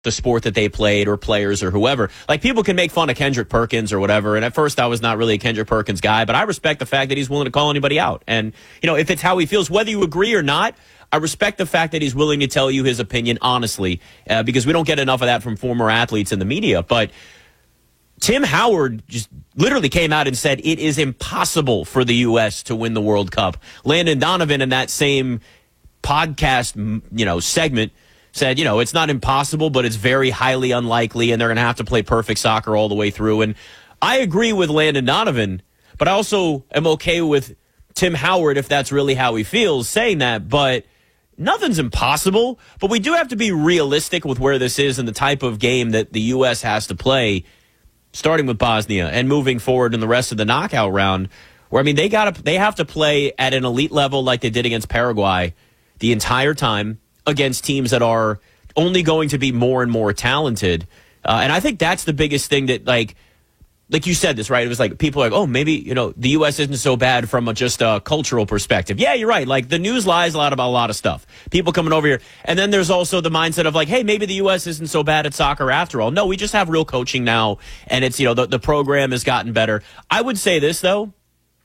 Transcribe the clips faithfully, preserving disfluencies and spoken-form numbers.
the sport that they played or players or whoever. Like, people can make fun of Kendrick Perkins or whatever, and at first I was not really a Kendrick Perkins guy, but I respect the fact that he's willing to call anybody out. And, you know, if it's how he feels, whether you agree or not, I respect the fact that he's willing to tell you his opinion honestly, uh, because we don't get enough of that from former athletes in the media. But Tim Howard just literally came out and said it is impossible for the U S to win the World Cup. Landon Donovan in that same podcast, you know, segment said, you know, it's not impossible, but it's very highly unlikely, and they're going to have to play perfect soccer all the way through. And I agree with Landon Donovan, but I also am okay with Tim Howard, if that's really how he feels, saying that. But nothing's impossible, but we do have to be realistic with where this is and the type of game that the U S has to play, starting with Bosnia and moving forward in the rest of the knockout round, where, I mean, they got to, they have to play at an elite level like they did against Paraguay the entire time, against teams that are only going to be more and more talented. Uh, and I think that's the biggest thing that, like, like you said this, right? It was like, people are like, oh, maybe, you know, the U S isn't so bad from a, just a cultural perspective. Yeah, you're right. Like, the news lies a lot about a lot of stuff. People coming over here. And then there's also the mindset of like, hey, maybe the U S isn't so bad at soccer after all. No, we just have real coaching now. And it's, you know, the, the program has gotten better. I would say this, though.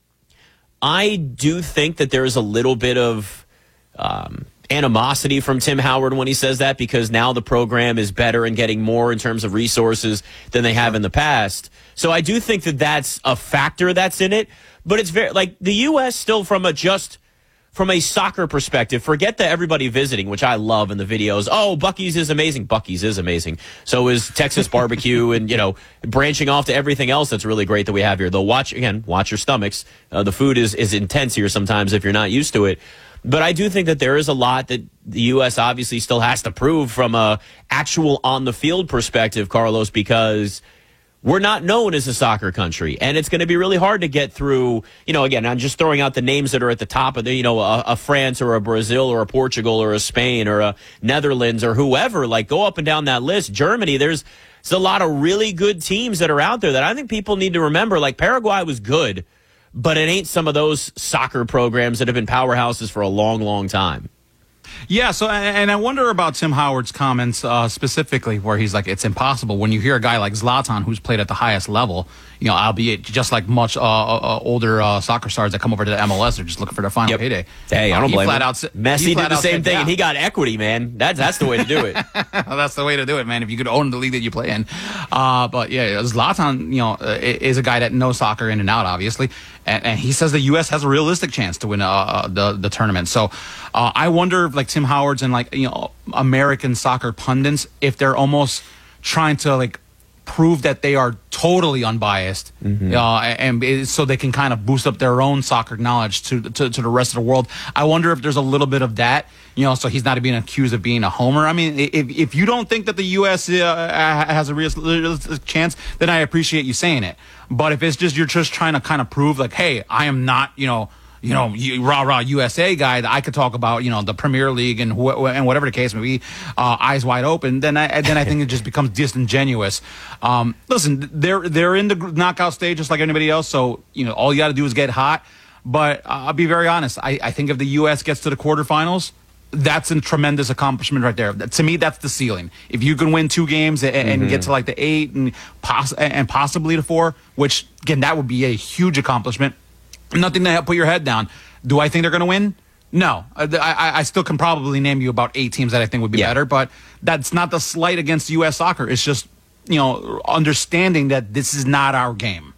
I do think that there is a little bit of um, animosity from Tim Howard when he says that, because now the program is better and getting more in terms of resources than they have in the past. So I do think that that's a factor that's in it. But it's very, like, the U S still, from a just from a soccer perspective, forget the everybody visiting, which I love in the videos. Oh, Buc-ee's is amazing. Buc-ee's is amazing. So is Texas barbecue, and, you know, branching off to everything else that's really great that we have here. Though, watch, again, watch your stomachs. Uh, the food is, is intense here sometimes if you're not used to it. But I do think that there is a lot that the U S obviously still has to prove from a actual on-the-field perspective, Carlos, because we're not known as a soccer country, and it's going to be really hard to get through. You know, again, I'm just throwing out the names that are at the top of the, you know, a, a France or a Brazil or a Portugal or a Spain or a Netherlands or whoever. Like, go up and down that list. Germany, there's, there's a lot of really good teams that are out there that I think people need to remember. Like, Paraguay was good, but it ain't some of those soccer programs that have been powerhouses for a long, long time. Yeah, so, and I wonder about Tim Howard's comments uh, specifically, where he's like, it's impossible. When you hear a guy like Zlatan, who's played at the highest level, you know, albeit just like much uh, uh, older uh, soccer stars that come over to the M L S, they're just looking for their final yep. payday. Hey, I don't uh, blame flat him. Out, Messi did the same thing, down. And he got equity, man. That's, that's the way to do it. That's the way to do it, man, if you could own the league that you play in. Uh, but, yeah, Zlatan, you know, is a guy that knows soccer in and out, obviously. And, and he says the U S has a realistic chance to win uh, the the tournament. So uh, I wonder if, like, Tim Howard's and, like, you know, American soccer pundits, if they're almost trying to, like, prove that they are totally unbiased, mm-hmm. uh, and, and so they can kind of boost up their own soccer knowledge to, to to the rest of the world. I wonder if there's a little bit of that, you know, so he's not being accused of being a homer. I mean, if if you don't think that the U S uh, has a realistic chance, then I appreciate you saying it. But if it's just, you're just trying to kind of prove, like, hey, I am not, you know, you know, rah rah U S A guy that I could talk about, you know, the Premier League and wh- and whatever the case may be, uh, eyes wide open, then I then I think it just becomes disingenuous. Um, listen, they're they're in the knockout stage just like anybody else, so, you know, all you got to do is get hot. But uh, I'll be very honest. I, I think if the U S gets to the quarterfinals, that's a tremendous accomplishment right there. To me, that's the ceiling. If you can win two games and, and mm-hmm. get to like the eight and poss- and possibly the four, which again, that would be a huge accomplishment. Nothing to help put your head down. Do I think they're going to win? No. I, I, I still can probably name you about eight teams that I think would be yeah. better, but that's not the slight against U S soccer. It's just, you know, understanding that this is not our game.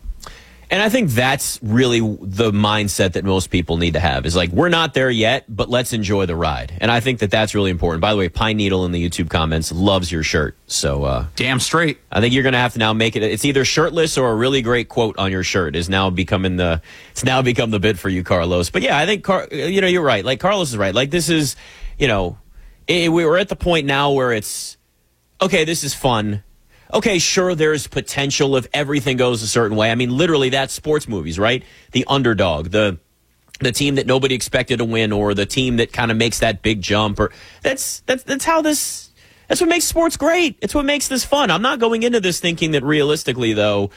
And I think that's really the mindset that most people need to have, is like, we're not there yet, but let's enjoy the ride. And I think that that's really important. By the way, Pine Needle in the YouTube comments loves your shirt. So, uh, damn straight. I think you're going to have to now make it. It's either shirtless or a really great quote on your shirt is now becoming the, it's now become the bit for you, Carlos. But yeah, I think, Car, you know, you're right. Like, Carlos is right. Like, this is, you know, it, we're at the point now where it's, okay, this is fun. Okay, sure, there's potential if everything goes a certain way. I mean, literally, that's sports movies, right? The underdog, the the team that nobody expected to win, or the team that kind of makes that big jump. Or that's that's that's how this. That's what makes sports great. It's what makes this fun. I'm not going into this thinking that realistically, though,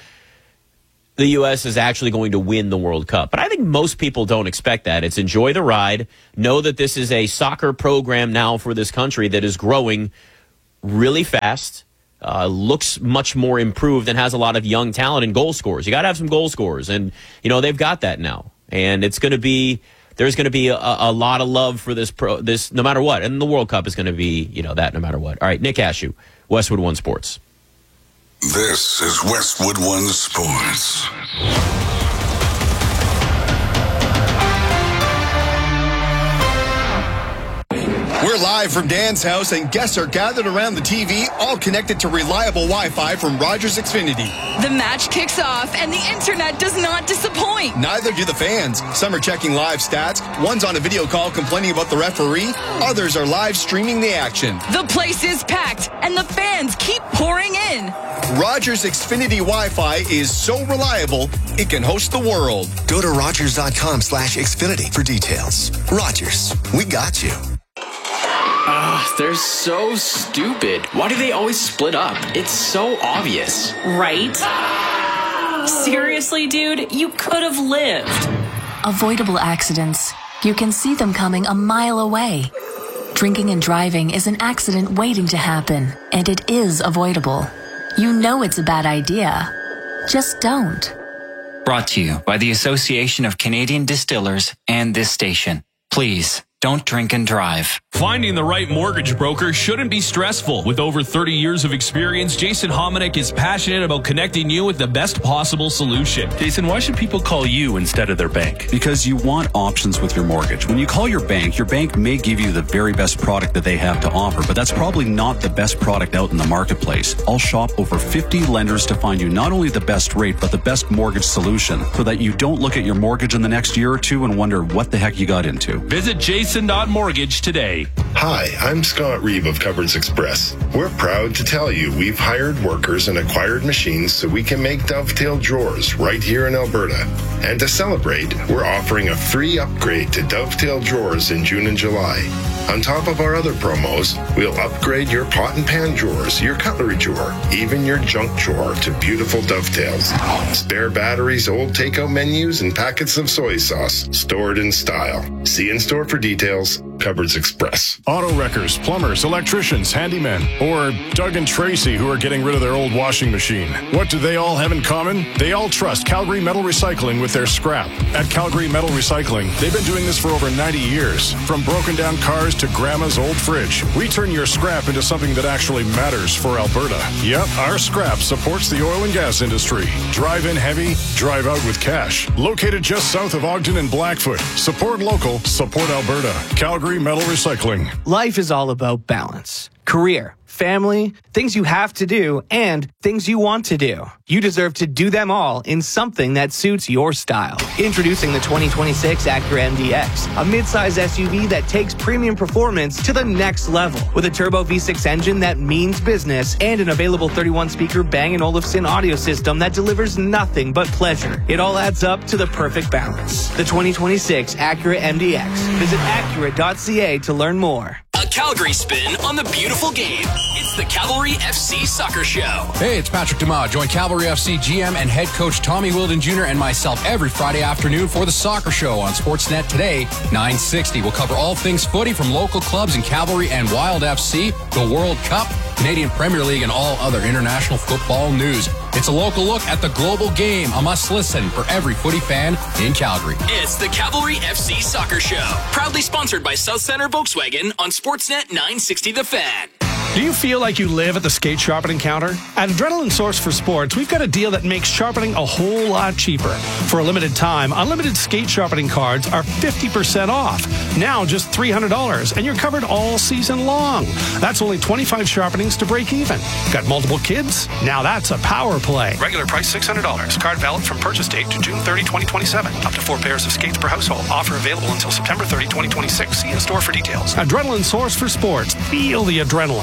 the U S is actually going to win the World Cup. But I think most people don't expect that. It's enjoy the ride. Know that this is a soccer program now for this country that is growing really fast, uh, looks much more improved, and has a lot of young talent and goal scorers. You got to have some goal scorers, and you know they've got that now. And it's going to be there's going to be a, a lot of love for this pro this no matter what, and the World Cup is going to be you know that no matter what. All right, Nick Ashew, Westwood One Sports. This is Westwood One Sports. We're live from Dan's house, and guests are gathered around the T V, all connected to reliable Wi-Fi from Rogers Xfinity. The match kicks off, and the internet does not disappoint. Neither do the fans. Some are checking live stats. One's on a video call complaining about the referee. Others are live streaming the action. The place is packed, and the fans keep pouring in. Rogers Xfinity Wi-Fi is so reliable, it can host the world. Go to Rogers.com slash Xfinity for details. Rogers, we got you. Ah, they're so stupid. Why do they always split up? It's so obvious. Right? Seriously, dude, you could have lived. Avoidable accidents. You can see them coming a mile away. Drinking and driving is an accident waiting to happen, and it is avoidable. You know it's a bad idea. Just don't. Brought to you by the Association of Canadian Distillers and this station. Please, don't drink and drive. Finding the right mortgage broker shouldn't be stressful. With over thirty years of experience, Jason Hominick is passionate about connecting you with the best possible solution. Jason, why should people call you instead of their bank? Because you want options with your mortgage. When you call your bank, your bank may give you the very best product that they have to offer, but that's probably not the best product out in the marketplace. I'll shop over fifty lenders to find you not only the best rate, but the best mortgage solution, so that you don't look at your mortgage in the next year or two and wonder what the heck you got into. Visit jason dot mortgage today. Hi, I'm Scott Reeve of Cupboards Express. We're proud to tell you we've hired workers and acquired machines so we can make dovetail drawers right here in Alberta. And to celebrate, we're offering a free upgrade to dovetail drawers in June and July. On top of our other promos, we'll upgrade your pot and pan drawers, your cutlery drawer, even your junk drawer to beautiful dovetails. Spare batteries, old takeout menus, and packets of soy sauce stored in style. See in store for details. Cupboards Express. Auto wreckers, plumbers, electricians, handymen, or Doug and Tracy who are getting rid of their old washing machine. What do they all have in common? They all trust Calgary Metal Recycling with their scrap. At Calgary Metal Recycling, they've been doing this for over ninety years. From broken down cars to grandma's old fridge, we turn your scrap into something that actually matters for Alberta. Yep, our scrap supports the oil and gas industry. Drive in heavy, drive out with cash. Located just south of Ogden and Blackfoot. Support local, support Alberta. Calgary Metal Recycling. Life is all about balance. Career, family, things you have to do, and things you want to do. You deserve to do them all in something that suits your style. Introducing the twenty twenty-six Acura M D X, a midsize S U V that takes premium performance to the next level. With a turbo V six engine that means business and an available thirty-one speaker Bang and Olufsen audio system that delivers nothing but pleasure. It all adds up to the perfect balance. The twenty twenty-six Acura M D X. Visit Acura dot C A to learn more. A Calgary spin on the beautiful game. It's the Cavalry F C Soccer Show. Hey, it's Patrick Dumas. Join Cavalry F C G M and head coach Tommy Wilden Junior and myself every Friday afternoon for the Soccer Show on Sportsnet today, nine sixty. We'll cover all things footy from local clubs in Cavalry and Wild F C, the World Cup, Canadian Premier League, and all other international football news. It's a local look at the global game, a must-listen for every footy fan in Calgary. It's the Cavalry F C Soccer Show, proudly sponsored by South Center Volkswagen on Sportsnet nine sixty The Fan. Do you feel like you live at the skate sharpening counter? At Adrenaline Source for Sports, we've got a deal that makes sharpening a whole lot cheaper. For a limited time, unlimited skate sharpening cards are fifty percent off. Now just three hundred dollars, and you're covered all season long. That's only twenty-five sharpenings to break even. Got multiple kids? Now that's a power play. Regular price six hundred dollars. Card valid from purchase date to June thirtieth, twenty twenty-seven. Up to four pairs of skates per household. Offer available until September thirtieth, twenty twenty-six. See in store for details. Adrenaline Source for Sports. Feel the adrenaline.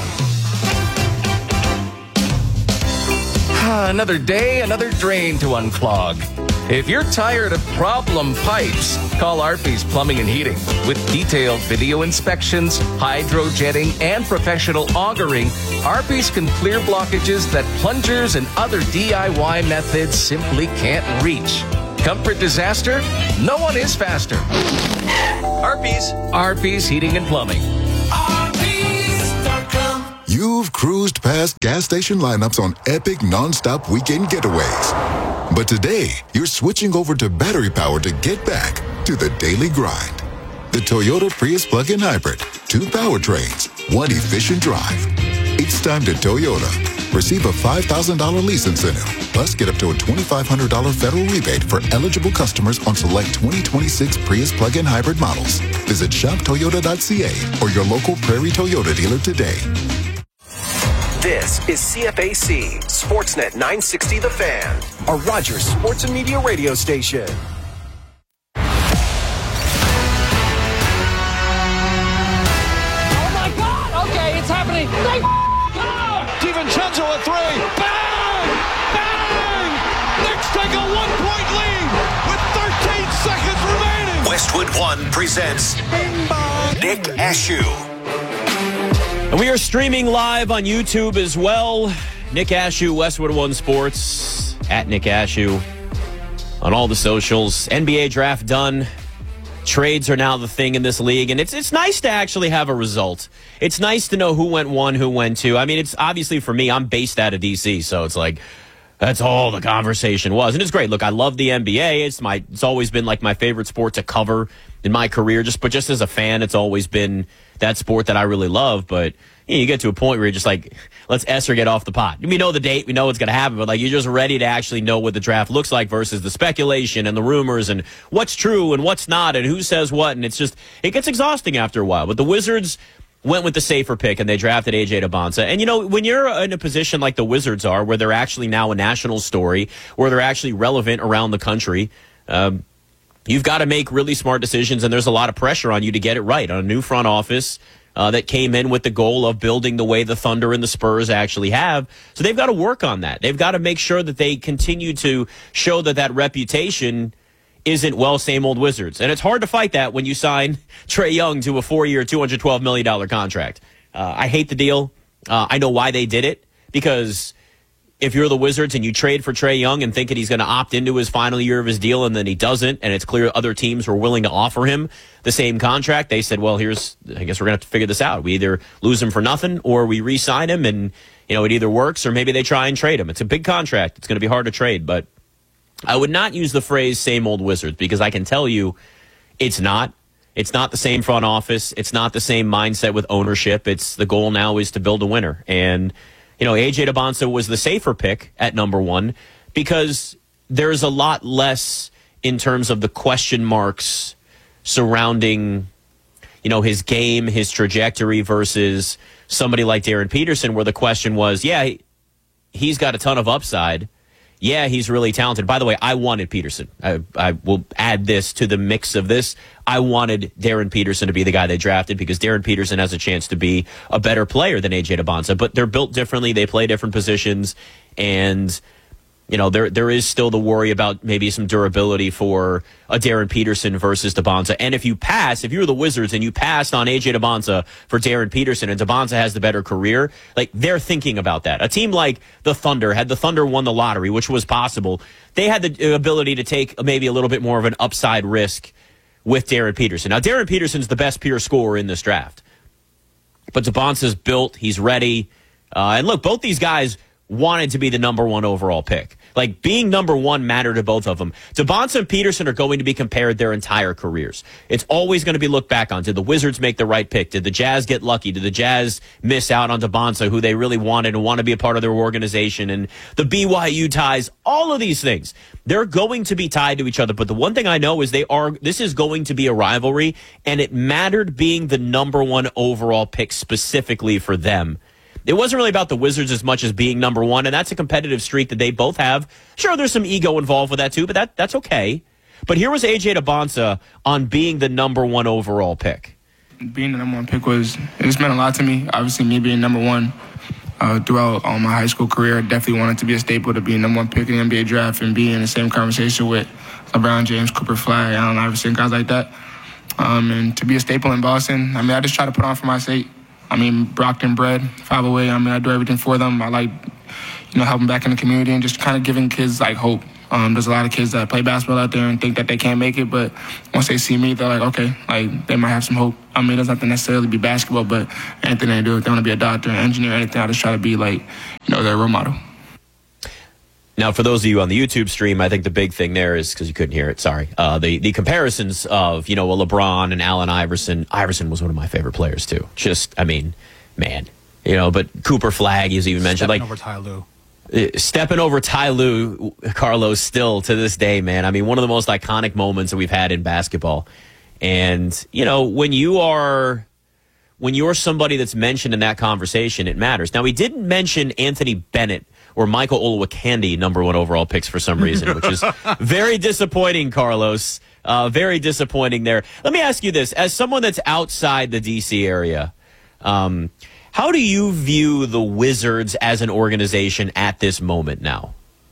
Another day, another drain to unclog. If you're tired of problem pipes, call Arpy's Plumbing and Heating. With detailed video inspections, hydro jetting, and professional augering, Arpy's can clear blockages that plungers and other D I Y methods simply can't reach. Comfort disaster? No one is faster. Arpy's. Arpy's Heating and Plumbing. You You've cruised past gas station lineups on epic non-stop weekend getaways. But today, you're switching over to battery power to get back to the daily grind. The Toyota Prius plug-in hybrid. Two powertrains, one efficient drive. It's time to Toyota. Receive a five thousand dollars lease incentive. Plus, get up to a twenty-five hundred dollars federal rebate for eligible customers on select twenty twenty-six Prius plug-in hybrid models. Visit shop toyota dot c a or your local Prairie Toyota dealer today. This is C F A C, Sportsnet nine sixty The Fan, a Rogers Sports and Media radio station. Oh my God! Okay, it's happening. They DiVincenzo a three. Bang! Bang! Knicks take a one-point lead with thirteen seconds remaining. Westwood One presents Nick Ashew. And we are streaming live on YouTube as well. Nick Ashew, Westwood One Sports, at Nick Ashew on all the socials. N B A draft done. Trades are now the thing in this league, and it's it's nice to actually have a result. It's nice to know who went one, who went two. I mean, it's obviously for me, I'm based out of D C, so it's like that's all the conversation was, and it's great. Look, I love the N B A. It's my it's always been like my favorite sport to cover in my career. Just but just as a fan, it's always been that sport that I really love. But you know, you get to a point where you're just like, let's Esser get off the pot. We know the date, we know what's going to happen, but like you're just ready to actually know what the draft looks like versus the speculation and the rumors and what's true and what's not and who says what. And it's just, it gets exhausting after a while. But the Wizards went with the safer pick and they drafted A J Debonsa. And you know, when you're in a position like the Wizards are, where they're actually now a national story, where they're actually relevant around the country, um, you've got to make really smart decisions, and there's a lot of pressure on you to get it right on a new front office uh, that came in with the goal of building the way the Thunder and the Spurs actually have. So they've got to work on that. They've got to make sure that they continue to show that that reputation isn't, well, same old Wizards. And it's hard to fight that when you sign Trae Young to a four-year, two hundred twelve million dollars contract. Uh, I hate the deal. Uh, I know why they did it, because if you're the Wizards and you trade for Trae Young and thinking he's going to opt into his final year of his deal and then he doesn't, and it's clear other teams were willing to offer him the same contract, they said, well, here's, I guess we're going to have to figure this out. We either lose him for nothing or we re-sign him, and, you know, it either works or maybe they try and trade him. It's a big contract. It's going to be hard to trade, but I would not use the phrase same old Wizards, because I can tell you it's not. It's not the same front office. It's not the same mindset with ownership. It's the goal now is to build a winner. And you know, A J Debonsa was the safer pick at number one because there's a lot less in terms of the question marks surrounding, you know, his game, his trajectory versus somebody like Darren Peterson, where the question was, yeah, he's got a ton of upside. Yeah, he's really talented. By the way, I wanted Peterson. I, I will add this to the mix of this. I wanted Darren Peterson to be the guy they drafted because Darren Peterson has a chance to be a better player than A J Debonsa. But they're built differently. They play different positions. And, you know, there there is still the worry about maybe some durability for a Darren Peterson versus Debonsa. And if you pass, if you're the Wizards and you passed on A J Debonsa for Darren Peterson and Debonsa has the better career, like they're thinking about that. A team like the Thunder, had the Thunder won the lottery, which was possible, they had the ability to take maybe a little bit more of an upside risk with Darren Peterson. Now, Darren Peterson's the best pure scorer in this draft. But Debonsa's built. He's ready. Uh, and look, both these guys wanted to be the number one overall pick. Like, being number one mattered to both of them. Debonsa and Peterson are going to be compared their entire careers. It's always going to be looked back on. Did the Wizards make the right pick? Did the Jazz get lucky? Did the Jazz miss out on Debonsa, who they really wanted and want to be a part of their organization? And the B Y U ties, all of these things, they're going to be tied to each other. But the one thing I know is they are. This is going to be a rivalry, and it mattered being the number one overall pick specifically for them. It wasn't really about the Wizards as much as being number one, and that's a competitive streak that they both have. Sure, there's some ego involved with that too, but that that's okay. But here was A J Debonsa on being the number one overall pick. Being the number one pick was, it's meant a lot to me. Obviously, me being number one uh, throughout all my high school career, I definitely wanted to be a staple to be number one pick in the N B A draft and be in the same conversation with LeBron James, Cooper Fly, Allen Iverson, guys like that. Um, and to be a staple in Boston, I mean, I just try to put on for my state. I mean, Brockton bred, five oh eight, I mean, I do everything for them. I like, you know, helping back in the community and just kind of giving kids, like, hope. Um, there's a lot of kids that play basketball out there and think that they can't make it, but once they see me, they're like, okay, like they might have some hope. I mean, it doesn't have to necessarily be basketball, but anything they do, if they want to be a doctor, an engineer, anything, I just try to be like, you know, their role model. Now, for those of you on the YouTube stream, I think the big thing there is, because you couldn't hear it, sorry, uh, the, the comparisons of, you know, a LeBron and Allen Iverson. Iverson was one of my favorite players, too. Just, I mean, man. You know, but Cooper Flagg, as you even mentioned. Stepping like over Ty Lue. Uh, stepping over Ty Lue, Carlos, still to this day, man. I mean, one of the most iconic moments that we've had in basketball. And, you know, when you are... When you're somebody that's mentioned in that conversation, it matters. Now, he didn't mention Anthony Bennett or Michael Olowokandi, number one overall picks for some reason, which is very disappointing, Carlos. Uh, very disappointing there. Let me ask you this. As someone that's outside the D C area, um, how do you view the Wizards as an organization at this moment now?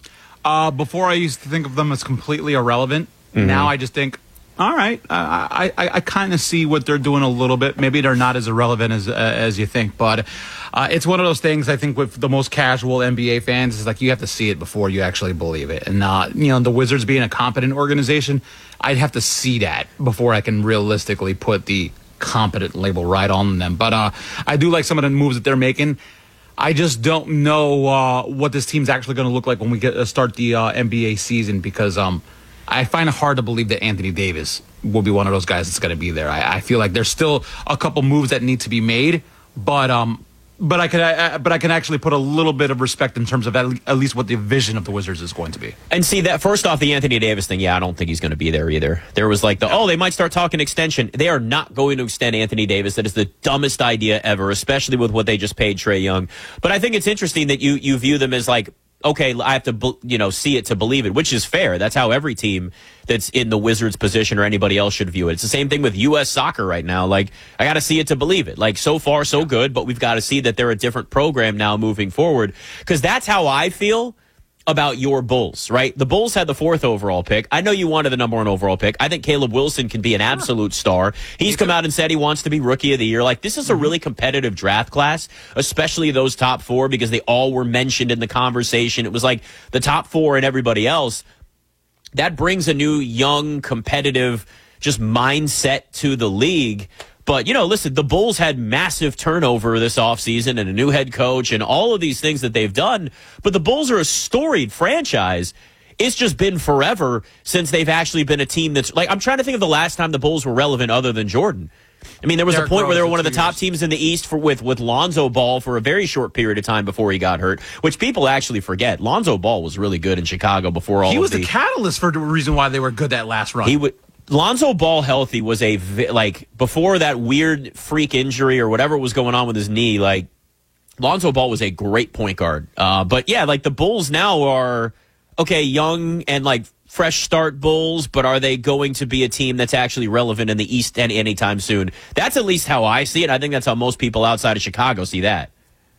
Uh, before I used to think of them as completely irrelevant. Mm-hmm. Now I just think, all right, uh, I I, I kind of see what they're doing a little bit. Maybe they're not as irrelevant as uh, as you think, but uh, it's one of those things. I think with the most casual N B A fans, is like you have to see it before you actually believe it. And uh, you know, the Wizards being a competent organization, I'd have to see that before I can realistically put the competent label right on them. But uh, I do like some of the moves that they're making. I just don't know uh, what this team's actually going to look like when we get uh, start the uh, N B A season, because um. I find it hard to believe that Anthony Davis will be one of those guys that's going to be there. I, I feel like there's still a couple moves that need to be made, but um, but I can I, but I can actually put a little bit of respect in terms of at, le- at least what the vision of the Wizards is going to be. And see that first off, the Anthony Davis thing, yeah, I don't think he's going to be there either. There was like the oh, they might start talking extension. They are not going to extend Anthony Davis. That is the dumbest idea ever, especially with what they just paid Trae Young. But I think it's interesting that you you view them as like, okay, I have to, you know, see it to believe it, which is fair. That's how every team that's in the Wizards position or anybody else should view it. It's the same thing with U S soccer right now. Like, I got to see it to believe it. Like, so far, so good, but we've got to see that they're a different program now moving forward. Because that's how I feel about your Bulls, right? The Bulls had the fourth overall pick. I know you wanted the number one overall pick. I think Caleb Wilson can be an absolute star. He's come out and said he wants to be rookie of the year. Like, this is a really competitive draft class, especially those top four, because they all were mentioned in the conversation. It was like the top four and everybody else. That brings a new, young, competitive, just mindset to the league. But, you know, listen, the Bulls had massive turnover this offseason and a new head coach and all of these things that they've done. But the Bulls are a storied franchise. It's just been forever since they've actually been a team that's like, I'm trying to think of the last time the Bulls were relevant other than Jordan. I mean, there was Derrick a point Rose where they were one of the top years. teams in the East for, with, with Lonzo Ball for a very short period of time before he got hurt, which people actually forget. Lonzo Ball was really good in Chicago before all he of was the, the catalyst for the reason why they were good that last run. He would. Lonzo Ball healthy was a, like, before that weird freak injury or whatever was going on with his knee, like, Lonzo Ball was a great point guard. Uh, but, yeah, like, the Bulls now are, okay, young and, like, fresh start Bulls, but are they going to be a team that's actually relevant in the East any anytime soon? That's at least how I see it. I think that's how most people outside of Chicago see that.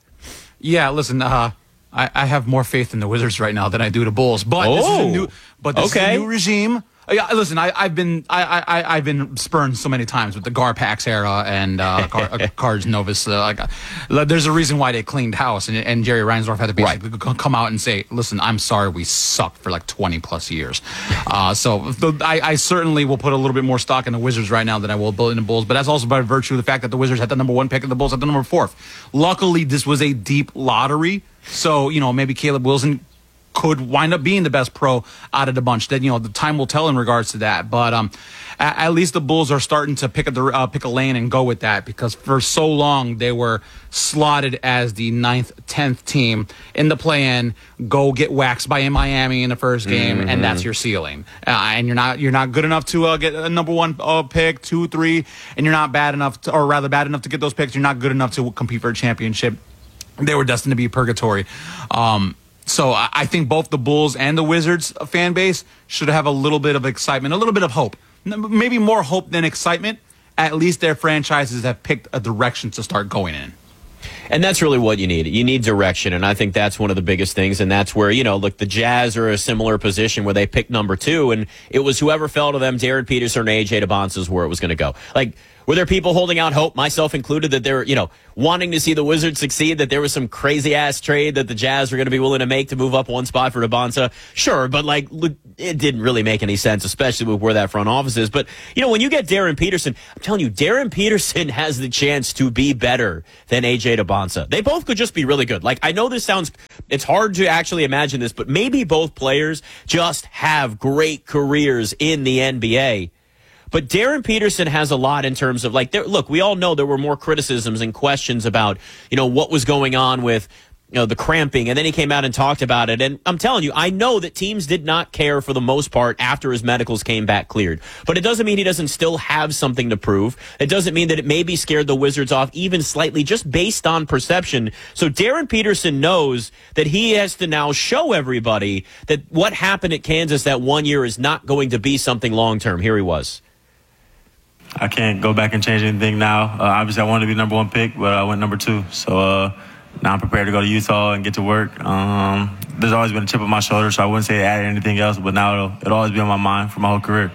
Yeah, listen, uh, I, I have more faith in the Wizards right now than I do the Bulls. But oh, this is a new, but this okay. is a new regime. Yeah, listen, I, I've been I, I I've been spurned so many times with the Garpax era and uh, Car, Cards Novus. Uh, like, uh, there's a reason why they cleaned house, and, and Jerry Reinsdorf had to basically right. come out and say, "Listen, I'm sorry, we sucked for like twenty plus years." Uh, so the, I, I certainly will put a little bit more stock in the Wizards right now than I will in the Bulls. But that's also by virtue of the fact that the Wizards had the number one pick and the Bulls had the number fourth. Luckily, this was a deep lottery, so you know maybe Caleb Wilson could wind up being the best pro out of the bunch. That you know, the time will tell in regards to that. But um, at, at least the Bulls are starting to pick a uh, pick a lane and go with that, because for so long they were slotted as the ninth, tenth team in the play-in. Go get waxed by Miami in the first game, mm-hmm. and that's your ceiling. Uh, and you're not you're not good enough to uh, get a number one uh, pick, two, three, and you're not bad enough, to, or rather bad enough to get those picks. You're not good enough to compete for a championship. They were destined to be purgatory. Um, So I think both the Bulls and the Wizards fan base should have a little bit of excitement, a little bit of hope. Maybe more hope than excitement. At least their franchises have picked a direction to start going in. And that's really what you need. You need direction, and I think that's one of the biggest things, and that's where, you know, look, the Jazz are a similar position where they picked number two, and it was whoever fell to them, Jared Peterson or A J Debonsa, is where it was going to go. Like, Were there people holding out hope, myself included, that they're, you know, wanting to see the Wizards succeed, that there was some crazy-ass trade that the Jazz were going to be willing to make to move up one spot for Bonsa? Sure, but, like, it didn't really make any sense, especially with where that front office is. But, you know, when you get Darren Peterson, I'm telling you, Darren Peterson has the chance to be better than A J Bonsa. They both could just be really good. Like, I know this sounds, it's hard to actually imagine this, but maybe both players just have great careers in the N B A. But Darren Peterson has a lot in terms of, like, there, look, we all know there were more criticisms and questions about, you know, what was going on with, you know, the cramping, and then he came out and talked about it. And I'm telling you, I know that teams did not care for the most part after his medicals came back cleared. But it doesn't mean he doesn't still have something to prove. It doesn't mean that it maybe scared the Wizards off even slightly, just based on perception. So Darren Peterson knows that he has to now show everybody that what happened at Kansas that one year is not going to be something long-term. Here he was. I can't go back and change anything now. Uh, obviously, I wanted to be number one pick, but I went number two. So uh, now I'm prepared to go to Utah and get to work. Um, there's always been a chip on my shoulder, so I wouldn't say it added anything else, but now it'll, it'll always be on my mind for my whole career.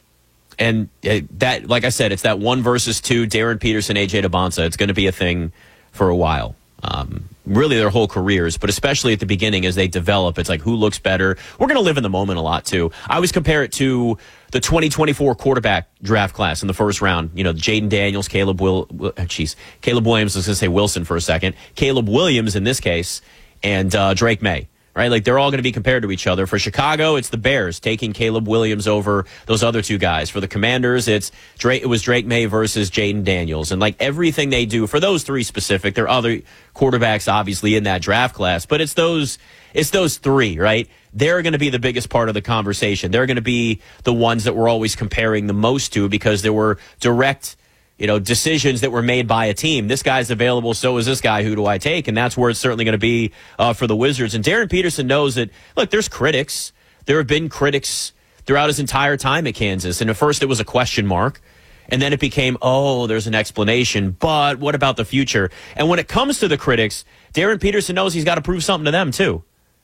And uh, that, like I said, it's that one versus two, Darren Peterson, A J Bonsa. It's going to be a thing for a while. Um, really their whole careers, but especially at the beginning as they develop, it's like who looks better. We're going to live in the moment a lot, too. I always compare it to the twenty twenty-four quarterback draft class in the first round. You know, Jaden Daniels, Caleb Will, geez, Caleb Williams, I was going to say Wilson for a second. Caleb Williams in this case, and uh, Drake May. Right, like they're all going to be compared to each other. For Chicago, it's the Bears taking Caleb Williams over those other two guys. For the Commanders, it's Drake. It was Drake May versus Jaden Daniels, and like everything they do for those three specific, there are other quarterbacks obviously in that draft class, but it's those it's those three, right? They're going to be the biggest part of the conversation. They're going to be the ones that we're always comparing the most to because there were direct, you know, decisions that were made by a team. This guy's available, so is this guy. Who do I take? And that's where it's certainly going to be uh, for the Wizards. And Darren Peterson knows that, look, there's critics. There have been critics throughout his entire time at Kansas. And at first it was a question mark. And then it became, oh, there's an explanation. But what about the future? And when it comes to the critics, Darren Peterson knows he's got to prove something to them, too.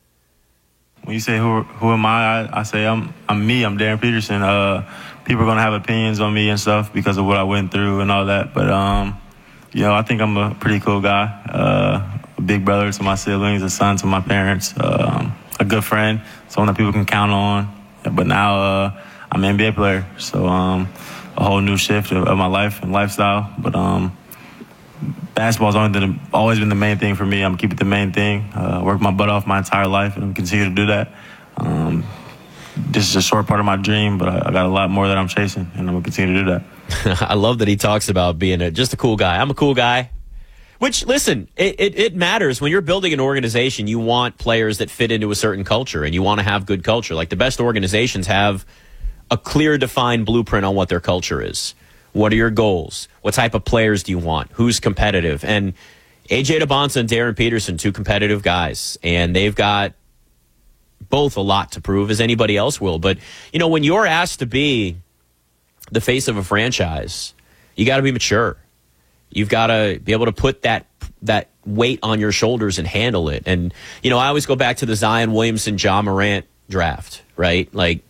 When you say who who am I, I, I say I'm I'm me. I'm Darren Peterson. Uh, people are gonna have opinions on me and stuff because of what I went through and all that. But um, you know, I think I'm a pretty cool guy. Uh, a big brother to my siblings, a son to my parents, um, a good friend, someone that people can count on. But now uh, I'm an N B A player, so um, a whole new shift of, of my life and lifestyle. But um, basketball's always been, always been the main thing for me. I'm gonna keep it the main thing. Uh, work my butt off my entire life, and I'm continue to do that. Um, this is a short part of my dream, but I, I got a lot more that I'm chasing, and I'm gonna continue to do that. I love that he talks about being a, just a cool guy. I'm a cool guy. Which, listen, it, it, it matters. When you're building an organization, you want players that fit into a certain culture, and you want to have good culture. Like the best organizations have a clear, defined blueprint on what their culture is. What are your goals? What type of players do you want? Who's competitive? And A J Bonsa and Darren Peterson, two competitive guys, and they've got both a lot to prove, as anybody else will. But, you know, when you're asked to be the face of a franchise, you got to be mature. You've got to be able to put that that weight on your shoulders and handle it. And, you know, I always go back to the Zion Williamson, Ja Morant draft, right? Like,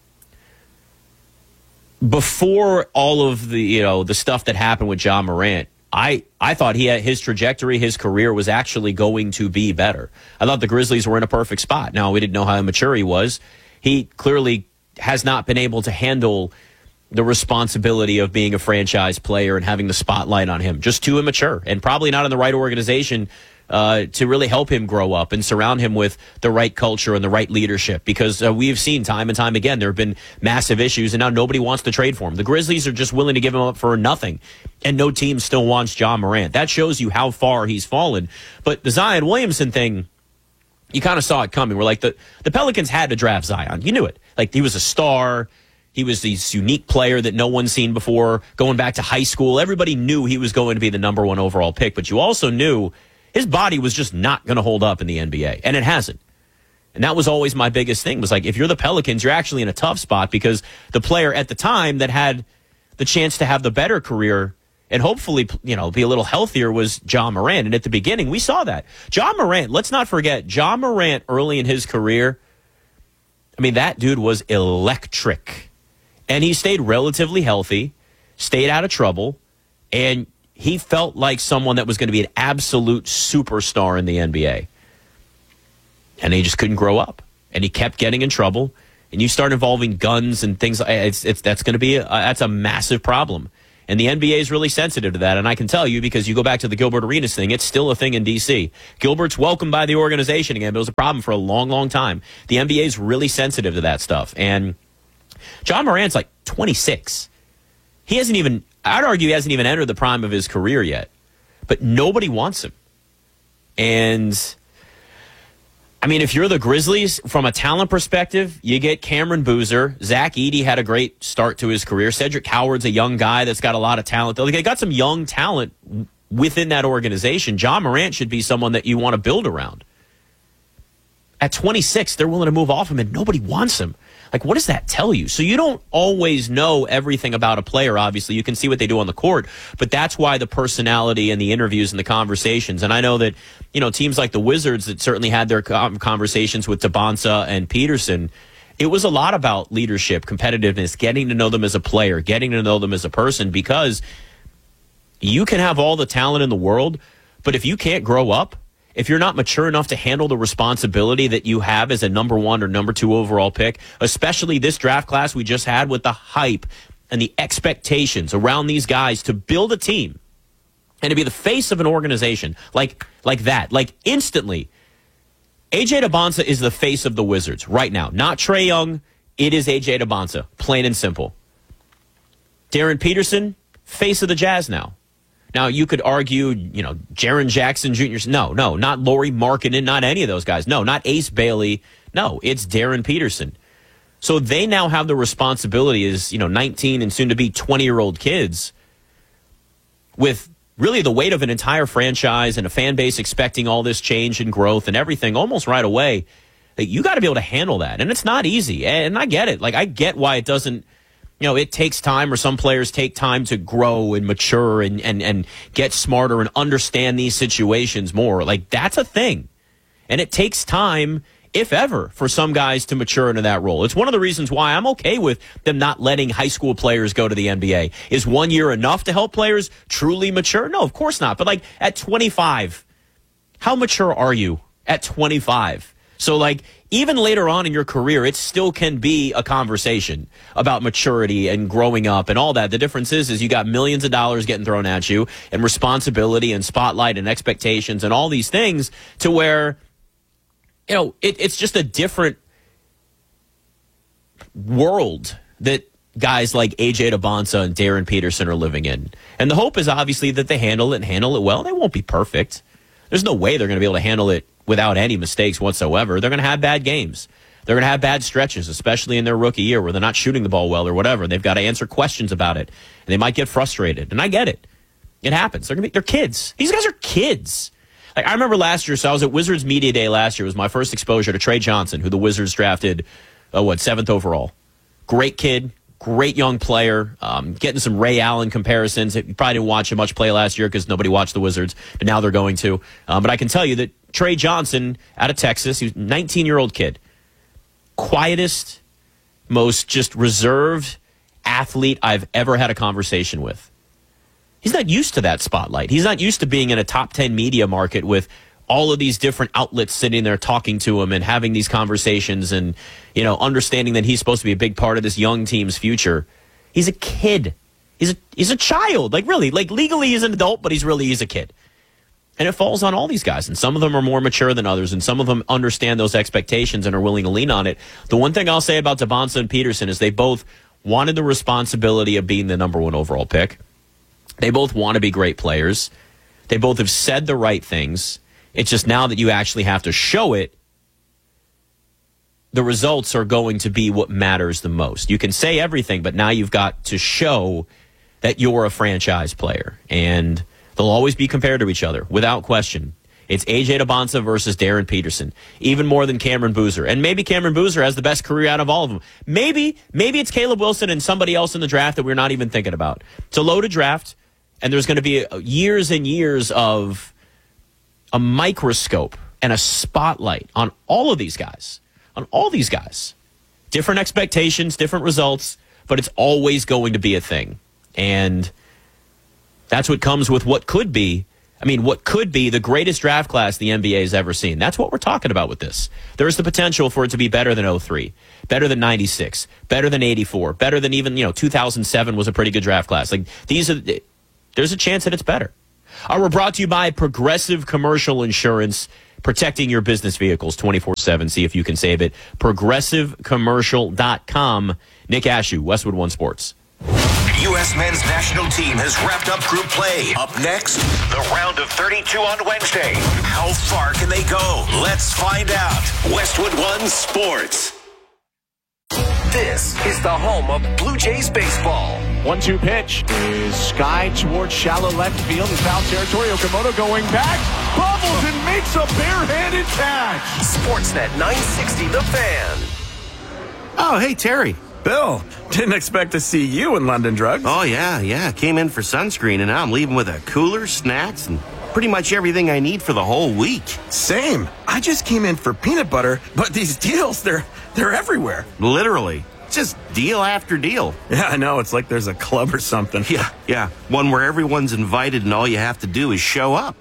before all of the, you know, the stuff that happened with Ja Morant, I, I thought he had his trajectory, his career was actually going to be better. I thought the Grizzlies were in a perfect spot. Now, we didn't know how immature he was. He clearly has not been able to handle the responsibility of being a franchise player and having the spotlight on him. Just too immature, and probably not in the right organization uh, to really help him grow up and surround him with the right culture and the right leadership. Because uh, we've seen time and time again, there have been massive issues, and now nobody wants to trade for him. The Grizzlies are just willing to give him up for nothing, and no team still wants Ja Morant. That shows you how far he's fallen. But the Zion Williamson thing, you kind of saw it coming. We're like, the, the Pelicans had to draft Zion. You knew it. Like, he was a star. He was this unique player that no one's seen before. Going back to high school, everybody knew he was going to be the number one overall pick, but you also knew his body was just not going to hold up in the N B A, and it hasn't. And that was always my biggest thing, was like, if you're the Pelicans, you're actually in a tough spot, because the player at the time that had the chance to have the better career and hopefully, you know, be a little healthier was Ja Morant. And at the beginning, we saw that. Ja Morant, let's not forget, Ja Morant early in his career, I mean, that dude was electric. And he stayed relatively healthy, stayed out of trouble, And he felt like someone that was going to be an absolute superstar in the N B A. And he just couldn't grow up. And he kept getting in trouble. And you start involving guns and things. It's, it's, that's going to be a, that's a massive problem. And the N B A is really sensitive to that. And I can tell you, because you go back to the Gilbert Arenas thing, it's still a thing in D C. Gilbert's welcomed by the organization again, but it was a problem for a long, long time. The N B A is really sensitive to that stuff. And John Morant's like twenty-six. He hasn't even, I'd argue he hasn't even entered the prime of his career yet. But nobody wants him. And I mean, if you're the Grizzlies, from a talent perspective, you get Cameron Boozer. Zach Edey had a great start to his career. Cedric Howard's a young guy that's got a lot of talent. They got some young talent within that organization. John Morant should be someone that you want to build around. At twenty-six, they're willing to move off him, and nobody wants him. Like, what does that tell you? So you don't always know everything about a player, obviously. You can see what they do on the court, but that's why the personality and the interviews and the conversations. And I know that, you know, teams like the Wizards that certainly had their conversations with Tabonsa and Peterson, it was a lot about leadership, competitiveness, getting to know them as a player, getting to know them as a person, because you can have all the talent in the world, but if you can't grow up, if you're not mature enough to handle the responsibility that you have as a number one or number two overall pick, especially this draft class we just had with the hype and the expectations around these guys to build a team and to be the face of an organization like like that, like instantly, A J Dybonsa is the face of the Wizards right now. Not Trae Young. It is A J Dybonsa, plain and simple. Darren Peterson, face of the Jazz now. Now, you could argue, you know, Jaren Jackson Junior No, no, not Lauri Markkanen, not any of those guys. No, not Ace Bailey. No, it's Darren Peterson. So they now have the responsibility as, you know, nineteen and soon-to-be twenty-year-old kids with really the weight of an entire franchise and a fan base expecting all this change and growth and everything almost right away. That you got to be able to handle that. And it's not easy. And I get it. Like, I get why it doesn't, you know, it takes time, or some players take time to grow and mature and, and, and get smarter and understand these situations more. Like, that's a thing. And it takes time, if ever, for some guys to mature into that role. It's one of the reasons why I'm okay with them not letting high school players go to the N B A. Is one year enough to help players truly mature? No, of course not. But, like, at twenty-five, how mature are you at twenty-five? So, like, even later on in your career, it still can be a conversation about maturity and growing up and all that. The difference is, is you got millions of dollars getting thrown at you and responsibility and spotlight and expectations and all these things to where, you know, it, it's just a different world that guys like A J Dybonsa and Darren Peterson are living in. And the hope is obviously that they handle it and handle it well. They won't be perfect. There's no way they're going to be able to handle it without any mistakes whatsoever. They're going to have bad games. They're going to have bad stretches, especially in their rookie year where they're not shooting the ball well or whatever. They've got to answer questions about it. And they might get frustrated. And I get it. It happens. They're going to be, they're kids. These guys are kids. Like, I remember last year, so I was at Wizards Media Day last year. It was my first exposure to Trey Johnson, who the Wizards drafted, oh, what, seventh overall. Great kid. Great young player, um, getting some Ray Allen comparisons. You probably didn't watch him much play last year because nobody watched the Wizards, but now they're going to. Um, but I can tell you that Trey Johnson out of Texas, he was a nineteen-year-old kid. Quietest, most just reserved athlete I've ever had a conversation with. He's not used to that spotlight. He's not used to being in a top ten media market with all of these different outlets sitting there talking to him and having these conversations and, you know, understanding that he's supposed to be a big part of this young team's future. He's a kid. He's a, he's a child. Like, really, like, legally he's an adult, but he's really, he's a kid. And it falls on all these guys. And some of them are more mature than others, and some of them understand those expectations and are willing to lean on it. The one thing I'll say about Dybonsa and Peterson is they both wanted the responsibility of being the number one overall pick. They both want to be great players. They both have said the right things. It's just now that you actually have to show it, the results are going to be what matters the most. You can say everything, but now you've got to show that you're a franchise player. And they'll always be compared to each other, without question. It's A J Dybonsa versus Darren Peterson, even more than Cameron Boozer. And maybe Cameron Boozer has the best career out of all of them. Maybe, maybe it's Caleb Wilson and somebody else in the draft that we're not even thinking about. It's a loaded draft, and there's going to be years and years of a microscope and a spotlight on all of these guys, on all these guys. Different expectations, different results, but it's always going to be a thing. And That's what comes with what could be, I mean, what could be the greatest draft class the N B A has ever seen. That's what we're talking about with this. There is the potential for it to be better than oh three, better than ninety-six, better than eighty-four, better than even, you know, two thousand seven was a pretty good draft class. Like, these are, there's a chance that it's better. Uh, we're brought to you by Progressive Commercial Insurance, protecting your business vehicles twenty-four seven. See if you can save it. progressive commercial dot com. Nick Ashew, Westwood One Sports. U S men's national team has wrapped up group play. Up next, the round of thirty-two on Wednesday. How far can they go? Let's find out. Westwood One Sports. This is the home of Blue Jays baseball. one two pitch is Sky towards shallow left field in foul territory. Okamoto going back, bobbles and makes a barehanded catch. Sportsnet nine sixty The Fan. Oh, hey, Terry. Bill, didn't expect to see you in London Drugs. Oh, yeah, yeah. Came in for sunscreen, and now I'm leaving with a cooler, snacks, and pretty much everything I need for the whole week. Same. I just came in for peanut butter, but these deals, they're they're everywhere. Literally. Just deal after deal. Yeah, I know. It's like there's a club or something. Yeah, yeah. One where everyone's invited and all you have to do is show up.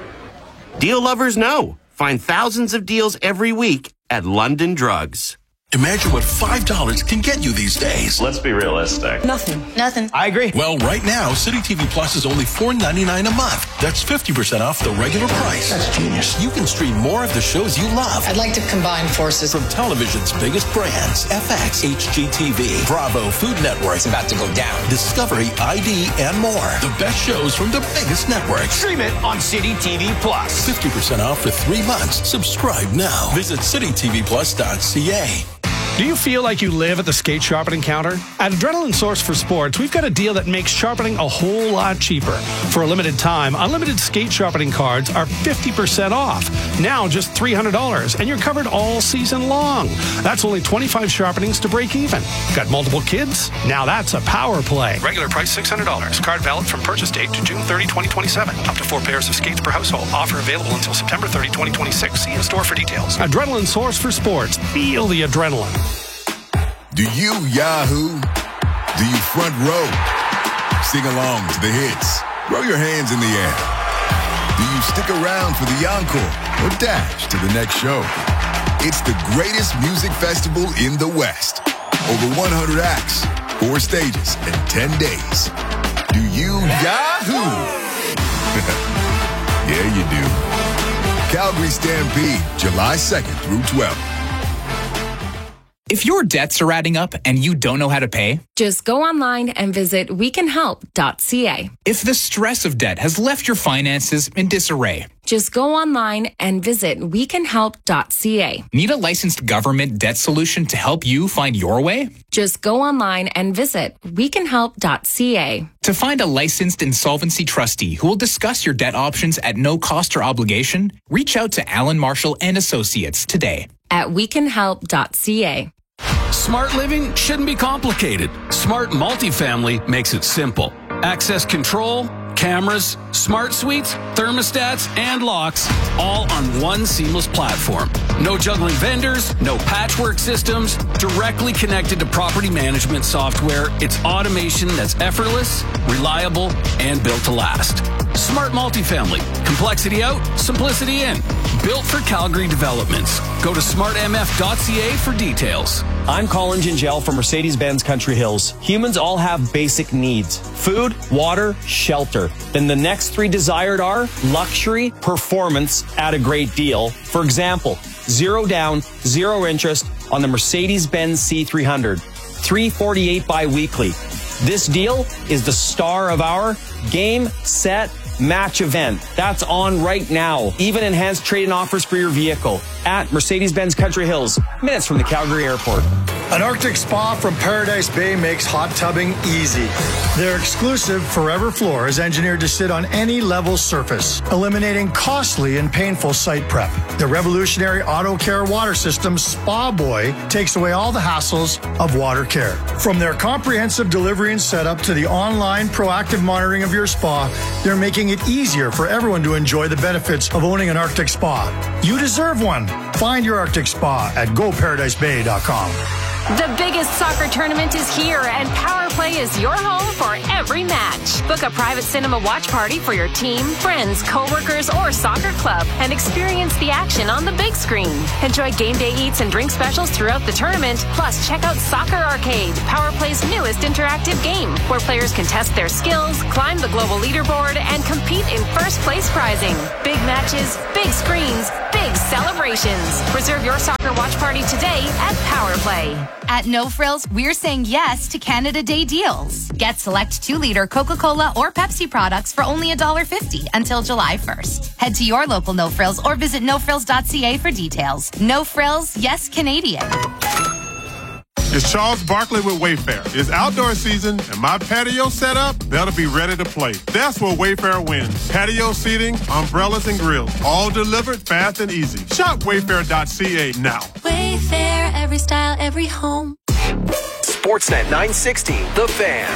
Deal lovers know. Find thousands of deals every week at London Drugs. Imagine what five dollars can get you these days. Let's be realistic. Nothing. Nothing. I agree. Well, right now, City T V Plus is only four ninety-nine a month. That's fifty percent off the regular price. That's genius. You can stream more of the shows you love. I'd like to combine forces. From television's biggest brands, F X, H G T V, Bravo, Food Network. It's about to go down. Discovery, I D, and more. The best shows from the biggest networks. Stream it on City T V Plus. fifty percent off for three months. Subscribe now. Visit city t v plus dot c a. Do you feel like you live at the skate sharpening counter? At Adrenaline Source for Sports, we've got a deal that makes sharpening a whole lot cheaper. For a limited time, unlimited skate sharpening cards are fifty percent off. Now just three hundred dollars, and you're covered all season long. That's only twenty-five sharpenings to break even. Got multiple kids? Now that's a power play. Regular price six hundred dollars. Card valid from purchase date to June thirtieth, twenty twenty-seven. Up to four pairs of skates per household. Offer available until September thirtieth, twenty twenty-six. See in store for details. Adrenaline Source for Sports. Feel the adrenaline. Do you Yahoo? Do you front row? Sing along to the hits. Throw your hands in the air. Do you stick around for the encore or dash to the next show? It's the greatest music festival in the West. Over one hundred acts, four stages, and ten days. Do you Yahoo? Yeah, you do. Calgary Stampede, July second through twelfth. If your debts are adding up and you don't know how to pay, just go online and visit we can help dot c a. If the stress of debt has left your finances in disarray, just go online and visit we can help dot c a. Need a licensed government debt solution to help you find your way? Just go online and visit we can help dot c a. To find a licensed insolvency trustee who will discuss your debt options at no cost or obligation, reach out to Alan Marshall and Associates today at we can help dot c a. Smart living shouldn't be complicated. Smart Multifamily makes it simple. Access control, cameras, smart suites, thermostats, and locks, all on one seamless platform. No juggling vendors, no patchwork systems, directly connected to property management software. It's automation that's effortless, reliable, and built to last. Smart Multifamily. Complexity out, simplicity in. Built for Calgary developments. Go to smart m f dot c a for details. I'm Colin Gingell from Mercedes-Benz Country Hills. Humans all have basic needs. Food, water, shelter. Then the next three desired are luxury, performance at a great deal. For example, zero down, zero interest on the Mercedes-Benz C three hundred. three forty-eight bi-weekly. This deal is the star of our Game, Set, Match event. That's on right now. Even enhanced trade-in offers for your vehicle at Mercedes-Benz Country Hills, minutes from the Calgary Airport. An Arctic spa from Paradise Bay makes hot tubbing easy. Their exclusive Forever Floor is engineered to sit on any level surface, eliminating costly and painful site prep. The revolutionary auto care water system Spa Boy takes away all the hassles of water care. From their comprehensive delivery and setup to the online proactive monitoring of your spa, they're making it easier for everyone to enjoy the benefits of owning an Arctic spa. You deserve one. Find your Arctic spa at go paradise bay dot com. The biggest soccer tournament is here, and Power Play is your home for every match. Book a private cinema watch party for your team, friends, coworkers, or soccer club, and experience the action on the big screen. Enjoy game day eats and drink specials throughout the tournament. Plus, check out Soccer Arcade, Power Play's newest interactive game, where players can test their skills, climb the global leaderboard, and compete in first place prizing. Big matches, big screens, big celebrations. Reserve your soccer watch party today at Power Play. At No Frills, we're saying yes to Canada Day deals. Get select two-liter Coca-Cola or Pepsi products for only one dollar fifty until July first. Head to your local No Frills or visit no frills dot c a for details. No Frills, yes Canadian. It's Charles Barkley with Wayfair. It's outdoor season, and my patio set up better be ready to play. That's where Wayfair wins. Patio seating, umbrellas, and grills, all delivered fast and easy. Shop wayfair dot c a now. Wayfair, every style, every home. Sportsnet nine sixty, The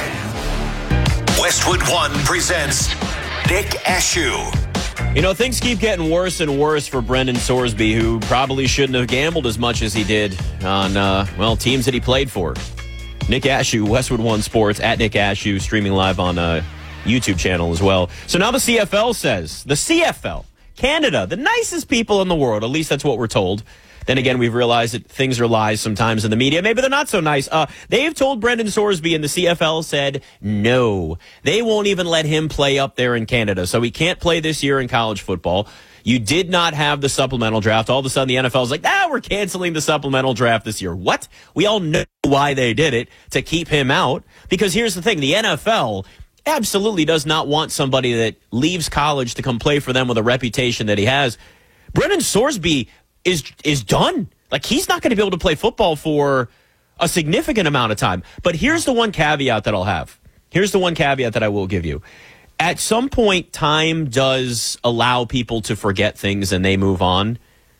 Fan. Westwood One presents Nick Ashew. You know, things keep getting worse and worse for Brendan Sorsby, who probably shouldn't have gambled as much as he did on, uh, well, teams that he played for. Nick Ashew, Westwood One Sports, at Nick Ashew, streaming live on a YouTube channel as well. So now the C F L says, the C F L, Canada, the nicest people in the world, at least that's what we're told. Then again, we've realized that things are lies sometimes in the media. Maybe they're not so nice. Uh, they've told Brendan Sorsby, and the C F L said no. They won't even let him play up there in Canada. So he can't play this year in college football. You did not have the supplemental draft. All of a sudden, the N F L is like, ah, we're canceling the supplemental draft this year. What? We all know why they did it, to keep him out. Because here's the thing. The N F L absolutely does not want somebody that leaves college to come play for them with a reputation that he has. Brendan Sorsby is is done. Like, he's not going to be able to play football for a significant amount of time. But here's the one caveat that I'll have. Here's the one caveat that I will give you. At some point, time does allow people to forget things and they move on.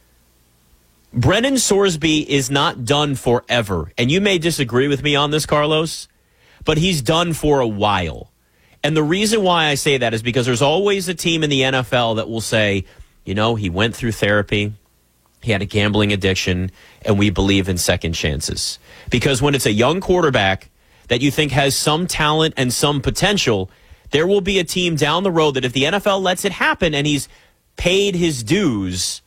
Brendan Sorsby is not done forever. And you may disagree with me on this, Carlos, but he's done for a while. And the reason why I say that is because there's always a team in the N F L that will say, you know, he went through therapy. He had a gambling addiction, and we believe in second chances. Because when it's a young quarterback that you think has some talent and some potential, there will be a team down the road that if the N F L lets it happen and he's paid his dues,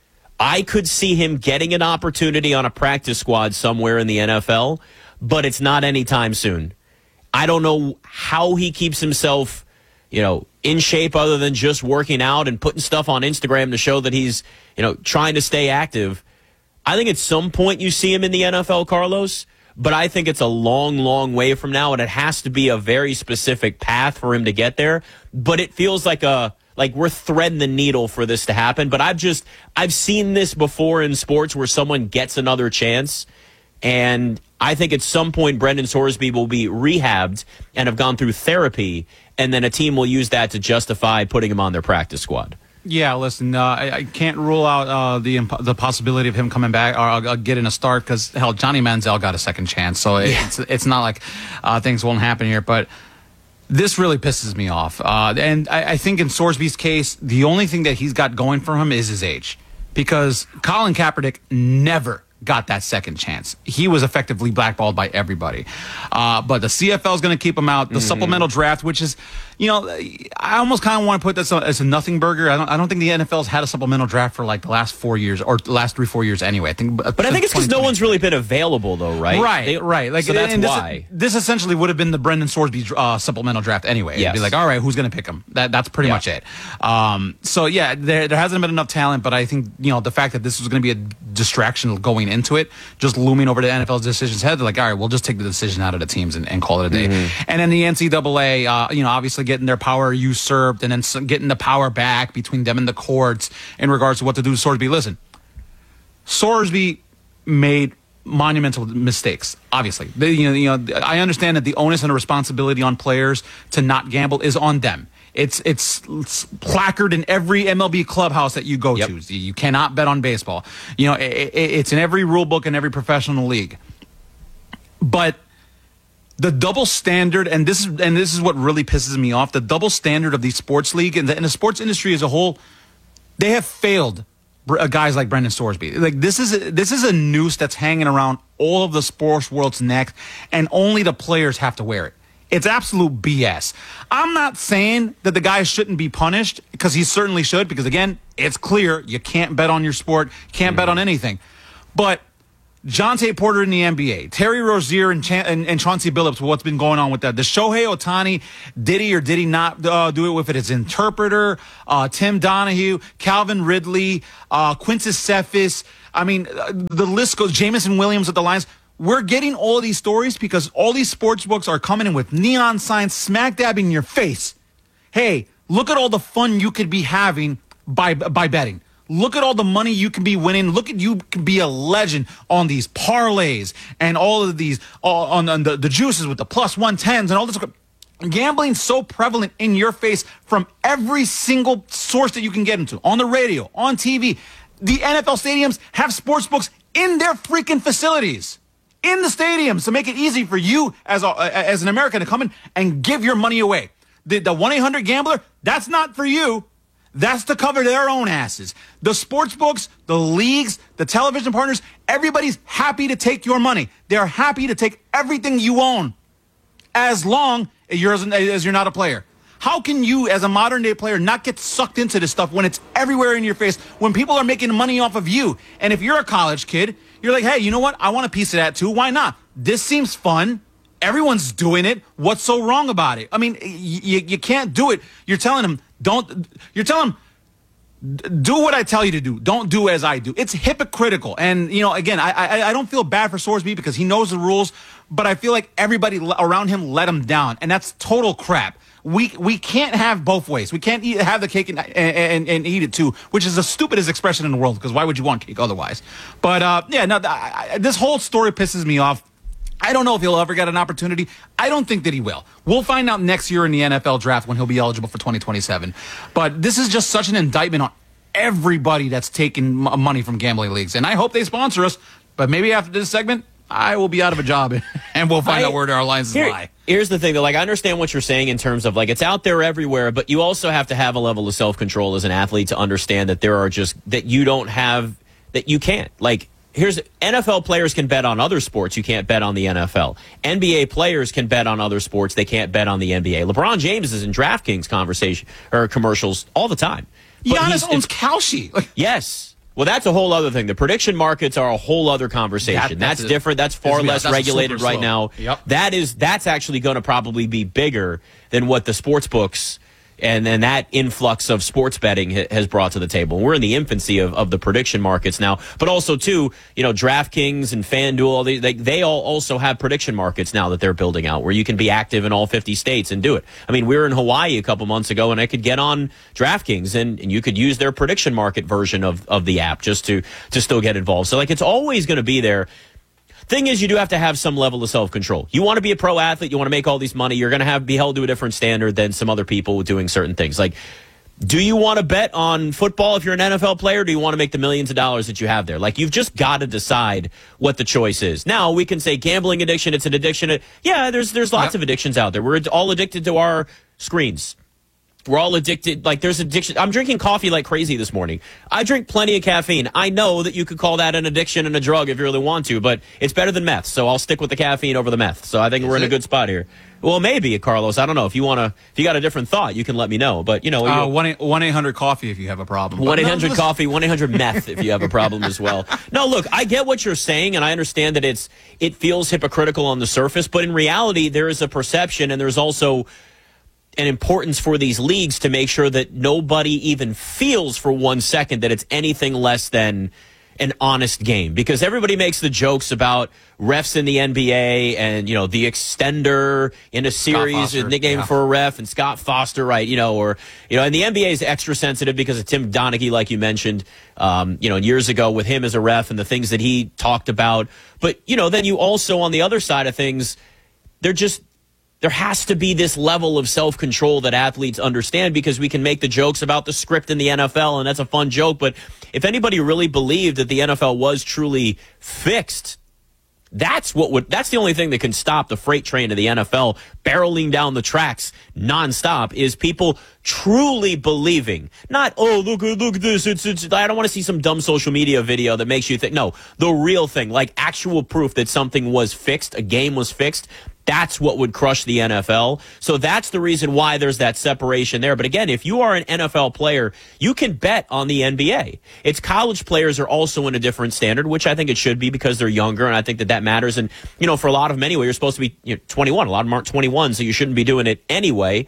I could see him getting an opportunity on a practice squad somewhere in the N F L, but it's not anytime soon. I don't know how he keeps himself, you know, in shape other than just working out and putting stuff on Instagram to show that he's, you know, trying to stay active. I think at some point you see him in the N F L, Carlos, but I think it's a long, long way from now, and it has to be a very specific path for him to get there. But it feels like a like we're threading the needle for this to happen. But I've just I've seen this before in sports where someone gets another chance, and I think at some point Brendan Sorsby will be rehabbed and have gone through therapy, and then a team will use that to justify putting him on their practice squad. Yeah, listen, uh, I, I can't rule out uh, the imp- the possibility of him coming back or uh, getting a start because, hell, Johnny Manziel got a second chance. So yeah. it's it's not like uh, things won't happen here. But this really pisses me off. Uh, and I, I think in Sorsby's case, the only thing that he's got going for him is his age. Because Colin Kaepernick never got that second chance. He was effectively blackballed by everybody. Uh, but the C F L is going to keep him out. The mm-hmm. supplemental draft, which is, you know, I almost kind of want to put this as a nothing burger. I don't, I don't think the N F L's had a supplemental draft for like the last four years or the last three, four years anyway. I think, but I think it's because no one's really been available, though, right? Right, they, right. Like, so that's and this, why. This essentially would have been the Brendan Sorsby uh, supplemental draft anyway. Yes. It'd be like, all right, who's going to pick him? That, that's pretty yeah. much it. Um, so, yeah, there, there hasn't been enough talent, but I think, you know, the fact that this was going to be a distraction going into it, just looming over the N F L's decisions head, they're like, all right, we'll just take the decision out of the teams and, and call it a day. Mm-hmm. And then the N C double A, uh, you know, obviously getting their power usurped and then some, getting the power back between them and the courts in regards to what to do to Sorsby. Listen, Sorsby made monumental mistakes, obviously. They, you know, you know, I understand that the onus and the responsibility on players to not gamble is on them. It's, it's it's placard in every M L B clubhouse that you go yep. to. You cannot bet on baseball. You know, it, it, it's in every rule book in every professional league. But the double standard, and this is and this is what really pisses me off, the double standard of the sports league and the, and the sports industry as a whole, they have failed uh, guys like Brendan Sorsby. Like this is a, this is a noose that's hanging around all of the sports world's neck, and only the players have to wear it. It's absolute B S. I'm not saying that the guy shouldn't be punished, because he certainly should, because, again, it's clear you can't bet on your sport, can't mm. bet on anything. But Jonte Porter in the N B A, Terry Rozier and, Ch- and, and Chauncey Billups, what's been going on with that? The Shohei Ohtani, did he or did he not uh, do it with it? His interpreter, uh, Tim Donahue, Calvin Ridley, uh, Quintus Cephas. I mean, uh, the list goes. Jameson Williams at the Lions. We're getting all these stories because all these sports books are coming in with neon signs smack dab in your face. Hey, look at all the fun you could be having by by betting. Look at all the money you can be winning. Look at you can be a legend on these parlays and all of these all on, on the, the juices with the plus one tens and all this. Gambling's so prevalent in your face from every single source that you can get into, on the radio, on T V. The N F L stadiums have sports books in their freaking facilities, in the stadiums, to make it easy for you as a, as an American to come in and give your money away. The, the one eight hundred gambler, that's not for you. That's to cover their own asses. The sports books, the leagues, the television partners, everybody's happy to take your money. They're happy to take everything you own, as long as you're, as you're not a player. How can you, as a modern-day player, not get sucked into this stuff when it's everywhere in your face, when people are making money off of you? And if you're a college kid, you're like, hey, you know what? I want a piece of that too. Why not? This seems fun. Everyone's doing it. What's so wrong about it? I mean, you you can't do it. You're telling them, don't, you're telling them, do what I tell you to do. Don't do as I do. It's hypocritical. And, you know, again, I, I, I don't feel bad for Sorsby because he knows the rules, but I feel like everybody around him let him down. And that's total crap. We we can't have both ways. We can't eat, have the cake and, and, and eat it too, which is the stupidest expression in the world, because why would you want cake otherwise? But, uh, yeah, no, I, I, this whole story pisses me off. I don't know if he'll ever get an opportunity. I don't think that he will. We'll find out next year in the N F L draft when he'll be eligible for twenty twenty-seven. But this is just such an indictment on everybody that's taking money from gambling leagues. And I hope they sponsor us. But maybe after this segment, I will be out of a job, and we'll find I, out where our lines here, lie. Here's the thing, though. Like, I understand what you're saying in terms of, like, it's out there everywhere, but you also have to have a level of self-control as an athlete to understand that there are just, that you don't have, that you can't. Like, here's, N F L players can bet on other sports. You can't bet on the N F L. N B A players can bet on other sports. They can't bet on the N B A. LeBron James is in DraftKings conversation, or commercials all the time. But Giannis owns Kalshi. Like, yes. Well, that's a whole other thing. The prediction markets are a whole other conversation. That, that's that's different. That's far less that's regulated right now. Yep. That is that's actually going to probably be bigger than what the sports books and then that influx of sports betting ha- has brought to the table. We're in the infancy of, of the prediction markets now, but also too, you know, DraftKings and FanDuel, they, they they all also have prediction markets now that they're building out where you can be active in all fifty states and do it. I mean, we were in Hawaii a couple months ago, and I could get on DraftKings and, and you could use their prediction market version of of the app just to to still get involved. So like, it's always going to be there. Thing is, you do have to have some level of self-control. You want to be a pro athlete, you want to make all these money, you're going to have be held to a different standard than some other people doing certain things. Like, do you want to bet on football if you're an N F L player, or do you want to make the millions of dollars that you have there? Like, you've just got to decide what the choice is. Now, we can say gambling addiction, it's an addiction. Yeah, there's there's lots yep. of addictions out there. We're all addicted to our screens. We're all addicted. Like, there's addiction. I'm drinking coffee like crazy this morning. I drink plenty of caffeine. I know that you could call that an addiction and a drug if you really want to, but it's better than meth. So I'll stick with the caffeine over the meth. So I think Is we're in it? a good spot here. Well, maybe, Carlos. I don't know. If you want to, if you got a different thought, you can let me know. But, you know, uh, one eight hundred coffee if you have a problem. one eight hundred coffee, one eight hundred meth if you have a problem as well. No, look, I get what you're saying, and I understand that it's it feels hypocritical on the surface, but in reality, there is a perception, and there's also an importance for these leagues to make sure that nobody even feels for one second that it's anything less than an honest game, because everybody makes the jokes about refs in the N B A and, you know, the extender in a series, a nickname yeah. for a ref, and Scott Foster, right? You know, or, you know, and the N B A is extra sensitive because of Tim Donaghy, like you mentioned, um, you know, years ago with him as a ref and the things that he talked about. But, you know, then you also, on the other side of things, they're just, there has to be this level of self-control that athletes understand, because we can make the jokes about the script in the N F L, and that's a fun joke. But if anybody really believed that the N F L was truly fixed That's what would. That's the only thing that can stop the freight train of the N F L barreling down the tracks nonstop. Is people truly believing, not oh look look at this. It's, it's I don't want to see some dumb social media video that makes you think. No, the real thing, like actual proof that something was fixed, a game was fixed. That's what would crush the N F L. So that's the reason why there's that separation there. But again, if you are an N F L player, you can bet on the N B A. It's college players are also in a different standard, which I think it should be because they're younger, and I think that that matters. And, you know, for a lot of them anyway, you're supposed to be you know, twenty-one. A lot of them aren't twenty-one, so you shouldn't be doing it anyway.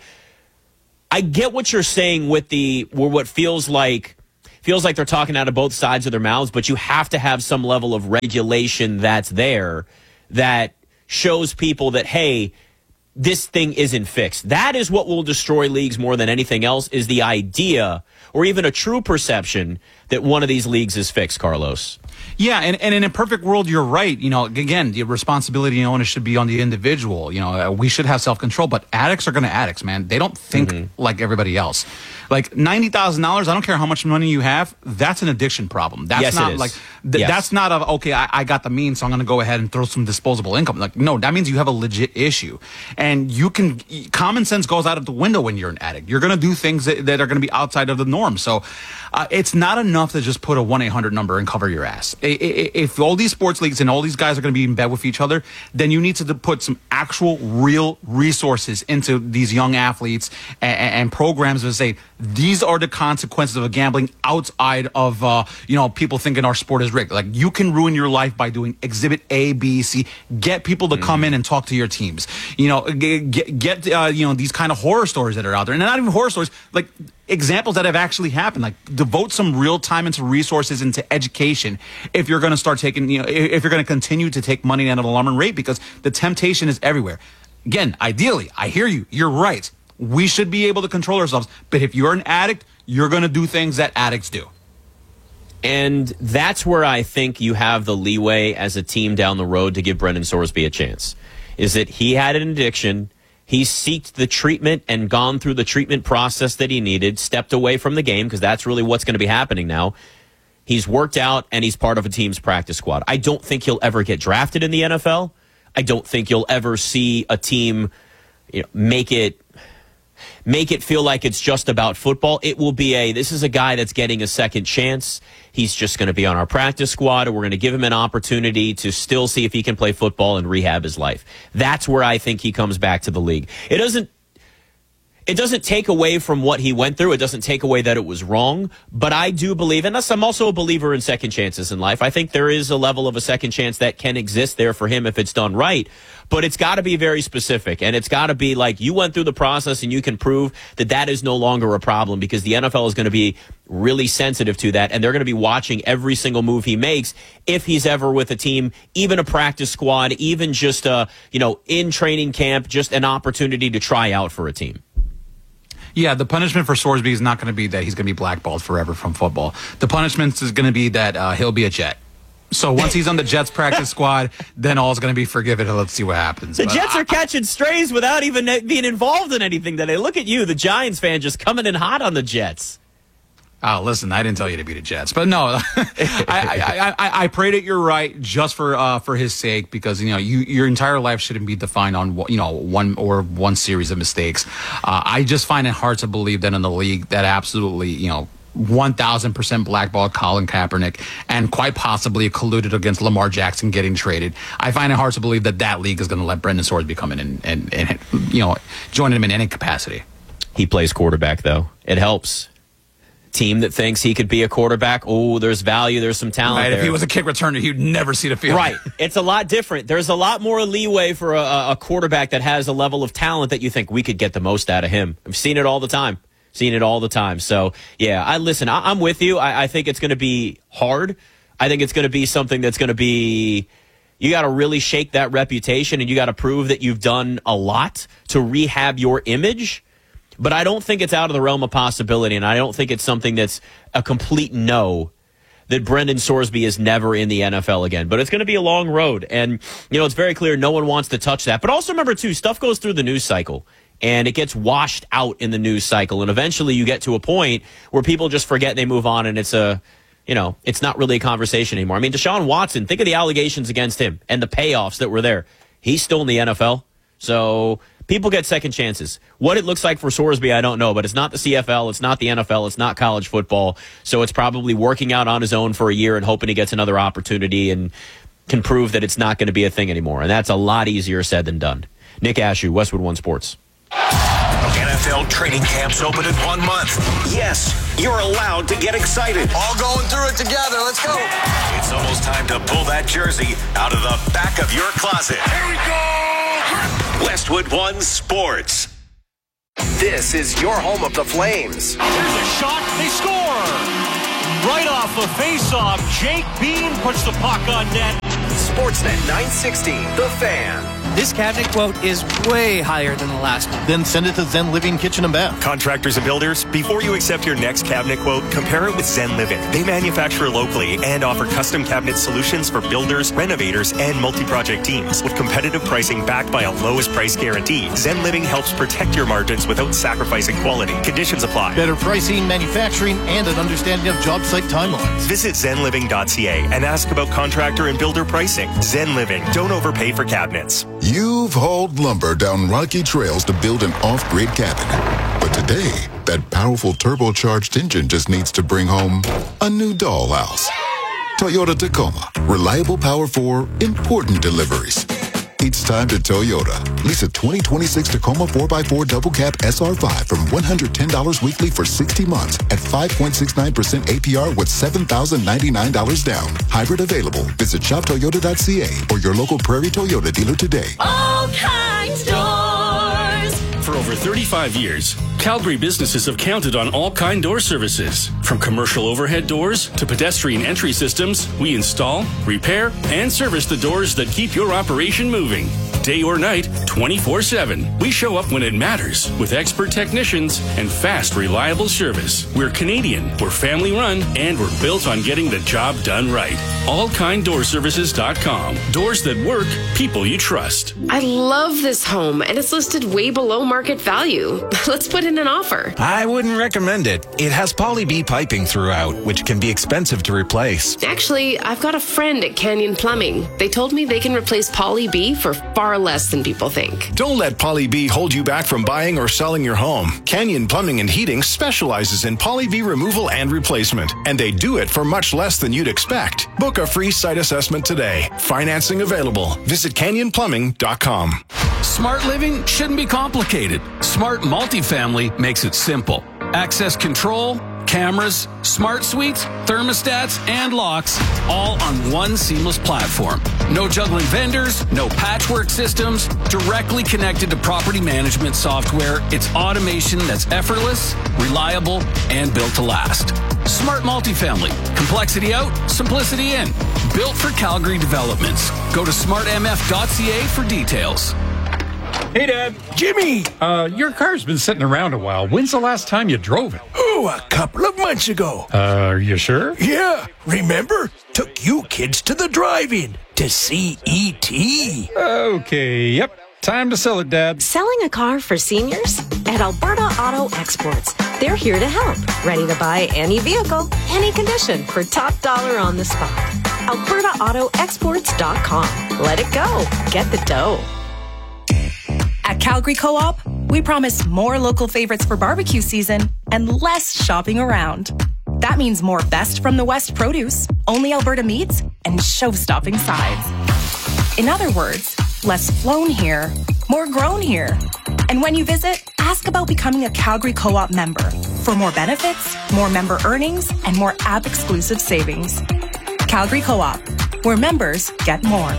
I get what you're saying with the what feels like feels like they're talking out of both sides of their mouths, but you have to have some level of regulation that's there that shows people that, hey, this thing isn't fixed. That is what will destroy leagues more than anything else, is the idea or even a true perception that one of these leagues is fixed, Carlos. Yeah, and, and in a perfect world, you're right. You know, again, the responsibility and onus should be on the individual. You know, we should have self-control, but addicts are going to addicts, man. They don't think mm-hmm. like everybody else. Like ninety thousand dollars, I don't care how much money you have, that's an addiction problem. That's yes, not it is. like, th- yes. that's not a, okay, I, I got the means, so I'm going to go ahead and throw some disposable income. Like, no, that means you have a legit issue. And you can, common sense goes out of the window when you're an addict. You're going to do things that, that are going to be outside of the norm. So uh, it's not enough to just put a one eight hundred number and cover your ass. If all these sports leagues and all these guys are going to be in bed with each other, then you need to put some actual real resources into these young athletes and, and programs that say these are the consequences of gambling outside of uh, you know people thinking our sport is rigged. Like, you can ruin your life by doing exhibit A, B, C. Get people to mm. come in and talk to your teams. You know, get, get uh, you know these kind of horror stories that are out there, and not even horror stories, like examples that have actually happened. Like, devote some real time into resources into education if you're going to start taking, you know, if you're going to continue to take money at an alarming rate, because the temptation is everywhere. Again, ideally, I hear you. You're right. We should be able to control ourselves. But if you're an addict, you're going to do things that addicts do. And that's where I think you have the leeway as a team down the road to give Brendan Sorsby a chance. Is that he had an addiction. He sought the treatment and gone through the treatment process that he needed, stepped away from the game, because that's really what's going to be happening now. He's worked out, and he's part of a team's practice squad. I don't think he'll ever get drafted in the N F L. I don't think you'll ever see a team, you know, make it make it feel like it's just about football. It will be a, this is a guy that's getting a second chance. He's just going to be on our practice squad, and we're going to give him an opportunity to still see if he can play football and rehab his life. That's where I think he comes back to the league. It doesn't It doesn't take away from what he went through. It doesn't take away that it was wrong. But I do believe, and I'm also a believer in second chances in life. I think there is a level of a second chance that can exist there for him if it's done right. But it's got to be very specific. And it's got to be like, you went through the process and you can prove that that is no longer a problem, because the N F L is going to be really sensitive to that. And they're going to be watching every single move he makes if he's ever with a team, even a practice squad, even just, a, you know, in training camp, just an opportunity to try out for a team. Yeah, the punishment for Sorsby is not going to be that he's going to be blackballed forever from football. The punishment is going to be that uh, he'll be a Jet. So once he's on the Jets practice squad, then all is going to be forgiven, and let's see what happens. The but Jets I, are catching strays without even being involved in anything today. Look at you, the Giants fan, just coming in hot on the Jets. Oh, listen, I didn't tell you to be the Jets, but no, I, I, I, I pray that you're right, just for uh, for his sake, because you know you, your entire life shouldn't be defined on you know one or one series of mistakes. Uh, I just find it hard to believe that in the league that absolutely you know one thousand percent blackballed Colin Kaepernick and quite possibly colluded against Lamar Jackson getting traded. I find it hard to believe that that league is going to let Brendan Sorsby come in and, and, and you know join him in any capacity. He plays quarterback, though. It helps. Team that thinks he could be a quarterback, oh, there's value, there's some talent right, there. If he was a kick returner, he'd never see the field. Right. It's a lot different. There's a lot more leeway for a, a quarterback that has a level of talent that you think we could get the most out of him. I've seen it all the time. Seen it all the time. So, yeah, I listen, I, I'm with you. I, I think it's going to be hard. I think it's going to be something that's going to be, you got to really shake that reputation, and you got to prove that you've done a lot to rehab your image. But I don't think it's out of the realm of possibility, and I don't think it's something that's a complete no, that Brendan Sorsby is never in the N F L again. But it's going to be a long road, and you know it's very clear no one wants to touch that. But also remember, too, stuff goes through the news cycle, and it gets washed out in the news cycle, and eventually you get to a point where people just forget and they move on, and it's a you know, it's not really a conversation anymore. I mean, Deshaun Watson, think of the allegations against him and the payoffs that were there. He's still in the N F L. So people get second chances. What it looks like for Sorsby, I don't know, but it's not the C F L, it's not the N F L, it's not college football. So it's probably working out on his own for a year and hoping he gets another opportunity and can prove that it's not going to be a thing anymore. And that's a lot easier said than done. Nick Ashew, Westwood One Sports. N F L training camps open in one month. Yes, you're allowed to get excited. All going through it together. Let's go. It's almost time to pull that jersey out of the back of your closet. Here we go. Westwood One Sports. This is your home of the Flames. Here's a shot. They score. Right off a face-off, Jake Bean puts the puck on net. Sportsnet nine sixty, The Fan. This cabinet quote is way higher than the last one. Then send it to Zen Living Kitchen and Bath. Contractors and builders, before you accept your next cabinet quote, compare it with Zen Living. They manufacture locally and offer custom cabinet solutions for builders, renovators, and multi-project teams. With competitive pricing backed by a lowest price guarantee, Zen Living helps protect your margins without sacrificing quality. Conditions apply. Better pricing, manufacturing, and an understanding of job site timelines. Visit zen living dot c a and ask about contractor and builder pricing. Zen Living. Don't overpay for cabinets. You've hauled lumber down rocky trails to build an off-grid cabin. But today, that powerful turbocharged engine just needs to bring home a new dollhouse. Toyota Tacoma. Reliable power for important deliveries. It's time to Toyota. Lease a twenty twenty-six Tacoma four by four Double Cab S R five from one hundred ten dollars weekly for sixty months at five point six nine percent A P R with seven thousand ninety-nine dollars down. Hybrid available. Visit shop toyota dot c a or your local Prairie Toyota dealer today. All Kinds Doors. For over thirty-five years, Calgary businesses have counted on All Kind Door services. From commercial overhead doors to pedestrian entry systems, we install, repair, and service the doors that keep your operation moving. Day or night, twenty-four seven. We show up when it matters with expert technicians and fast, reliable service. We're Canadian, we're family run, and we're built on getting the job done right. all kind door services dot com. Doors that work, people you trust. I love this home, and it's listed way below market value. Let's put in an offer. I wouldn't recommend it. It has Poly B piping throughout, which can be expensive to replace. Actually, I've got a friend at Canyon Plumbing. They told me they can replace Poly B for far less than people think. Don't let Poly B hold you back from buying or selling your home. Canyon Plumbing and Heating specializes in Poly B removal and replacement, and they do it for much less than you'd expect. Book a free site assessment today. Financing available. Visit canyon plumbing dot com. Smart living shouldn't be complicated. Smart multifamily makes it simple. Access control, cameras, smart suites, thermostats, and locks, all on one seamless platform. No juggling vendors, no patchwork systems, directly connected to property management software. It's automation that's effortless, reliable, and built to last. Smart multifamily. Complexity out, simplicity in. Built for Calgary developments. Go to smart m f dot c a for details. Hey, Dad. Jimmy! Uh, your car's been sitting around a while. When's the last time you drove it? Oh, a couple of months ago. Uh, are you sure? Yeah. Remember? Took you kids to the drive-in to see E T Okay, yep. Time to sell it, Dad. Selling a car for seniors? At Alberta Auto Exports. They're here to help. Ready to buy any vehicle, any condition for top dollar on the spot. Alberta Auto Exports dot com. Let it go. Get the dough. At Calgary Co-op, we promise more local favorites for barbecue season and less shopping around. That means more best from the West produce, only Alberta meats, and show-stopping sides. In other words, less flown here, more grown here. And when you visit, ask about becoming a Calgary Co-op member for more benefits, more member earnings, and more app-exclusive savings. Calgary Co-op, where members get more.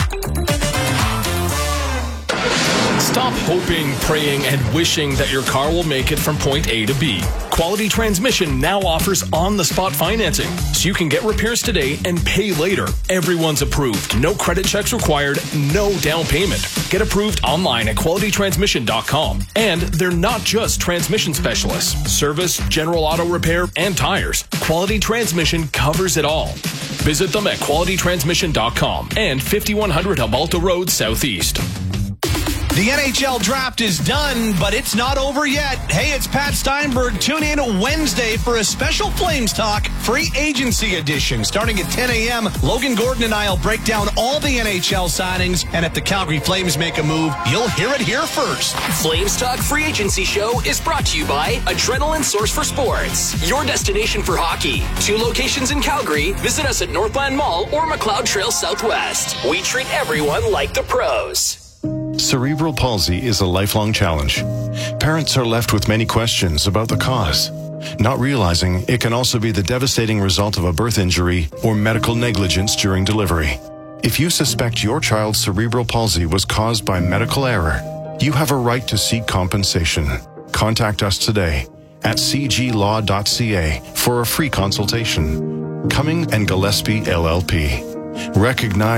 Stop hoping, praying, and wishing that your car will make it from point A to B. Quality Transmission now offers on-the-spot financing, so you can get repairs today and pay later. Everyone's approved. No credit checks required, no down payment. Get approved online at quality transmission dot com. And they're not just transmission specialists. Service, general auto repair, and tires. Quality Transmission covers it all. Visit them at quality transmission dot com and fifty-one hundred Albalta Road Southeast. The N H L draft is done, but it's not over yet. Hey, it's Pat Steinberg. Tune in Wednesday for a special Flames Talk free agency edition. Starting at ten a.m., Logan Gordon and I will break down all the N H L signings, and if the Calgary Flames make a move, you'll hear it here first. Flames Talk Free Agency Show is brought to you by Adrenaline Source for Sports, your destination for hockey. Two locations in Calgary. Visit us at Northland Mall or McLeod Trail Southwest. We treat everyone like the pros. Cerebral palsy is a lifelong challenge. Parents are left with many questions about the cause, not realizing it can also be the devastating result of a birth injury or medical negligence during delivery. If you suspect your child's cerebral palsy was caused by medical error, you have a right to seek compensation. Contact us today at c g law dot c a for a free consultation. Cumming and Gillespie L L P. Recognize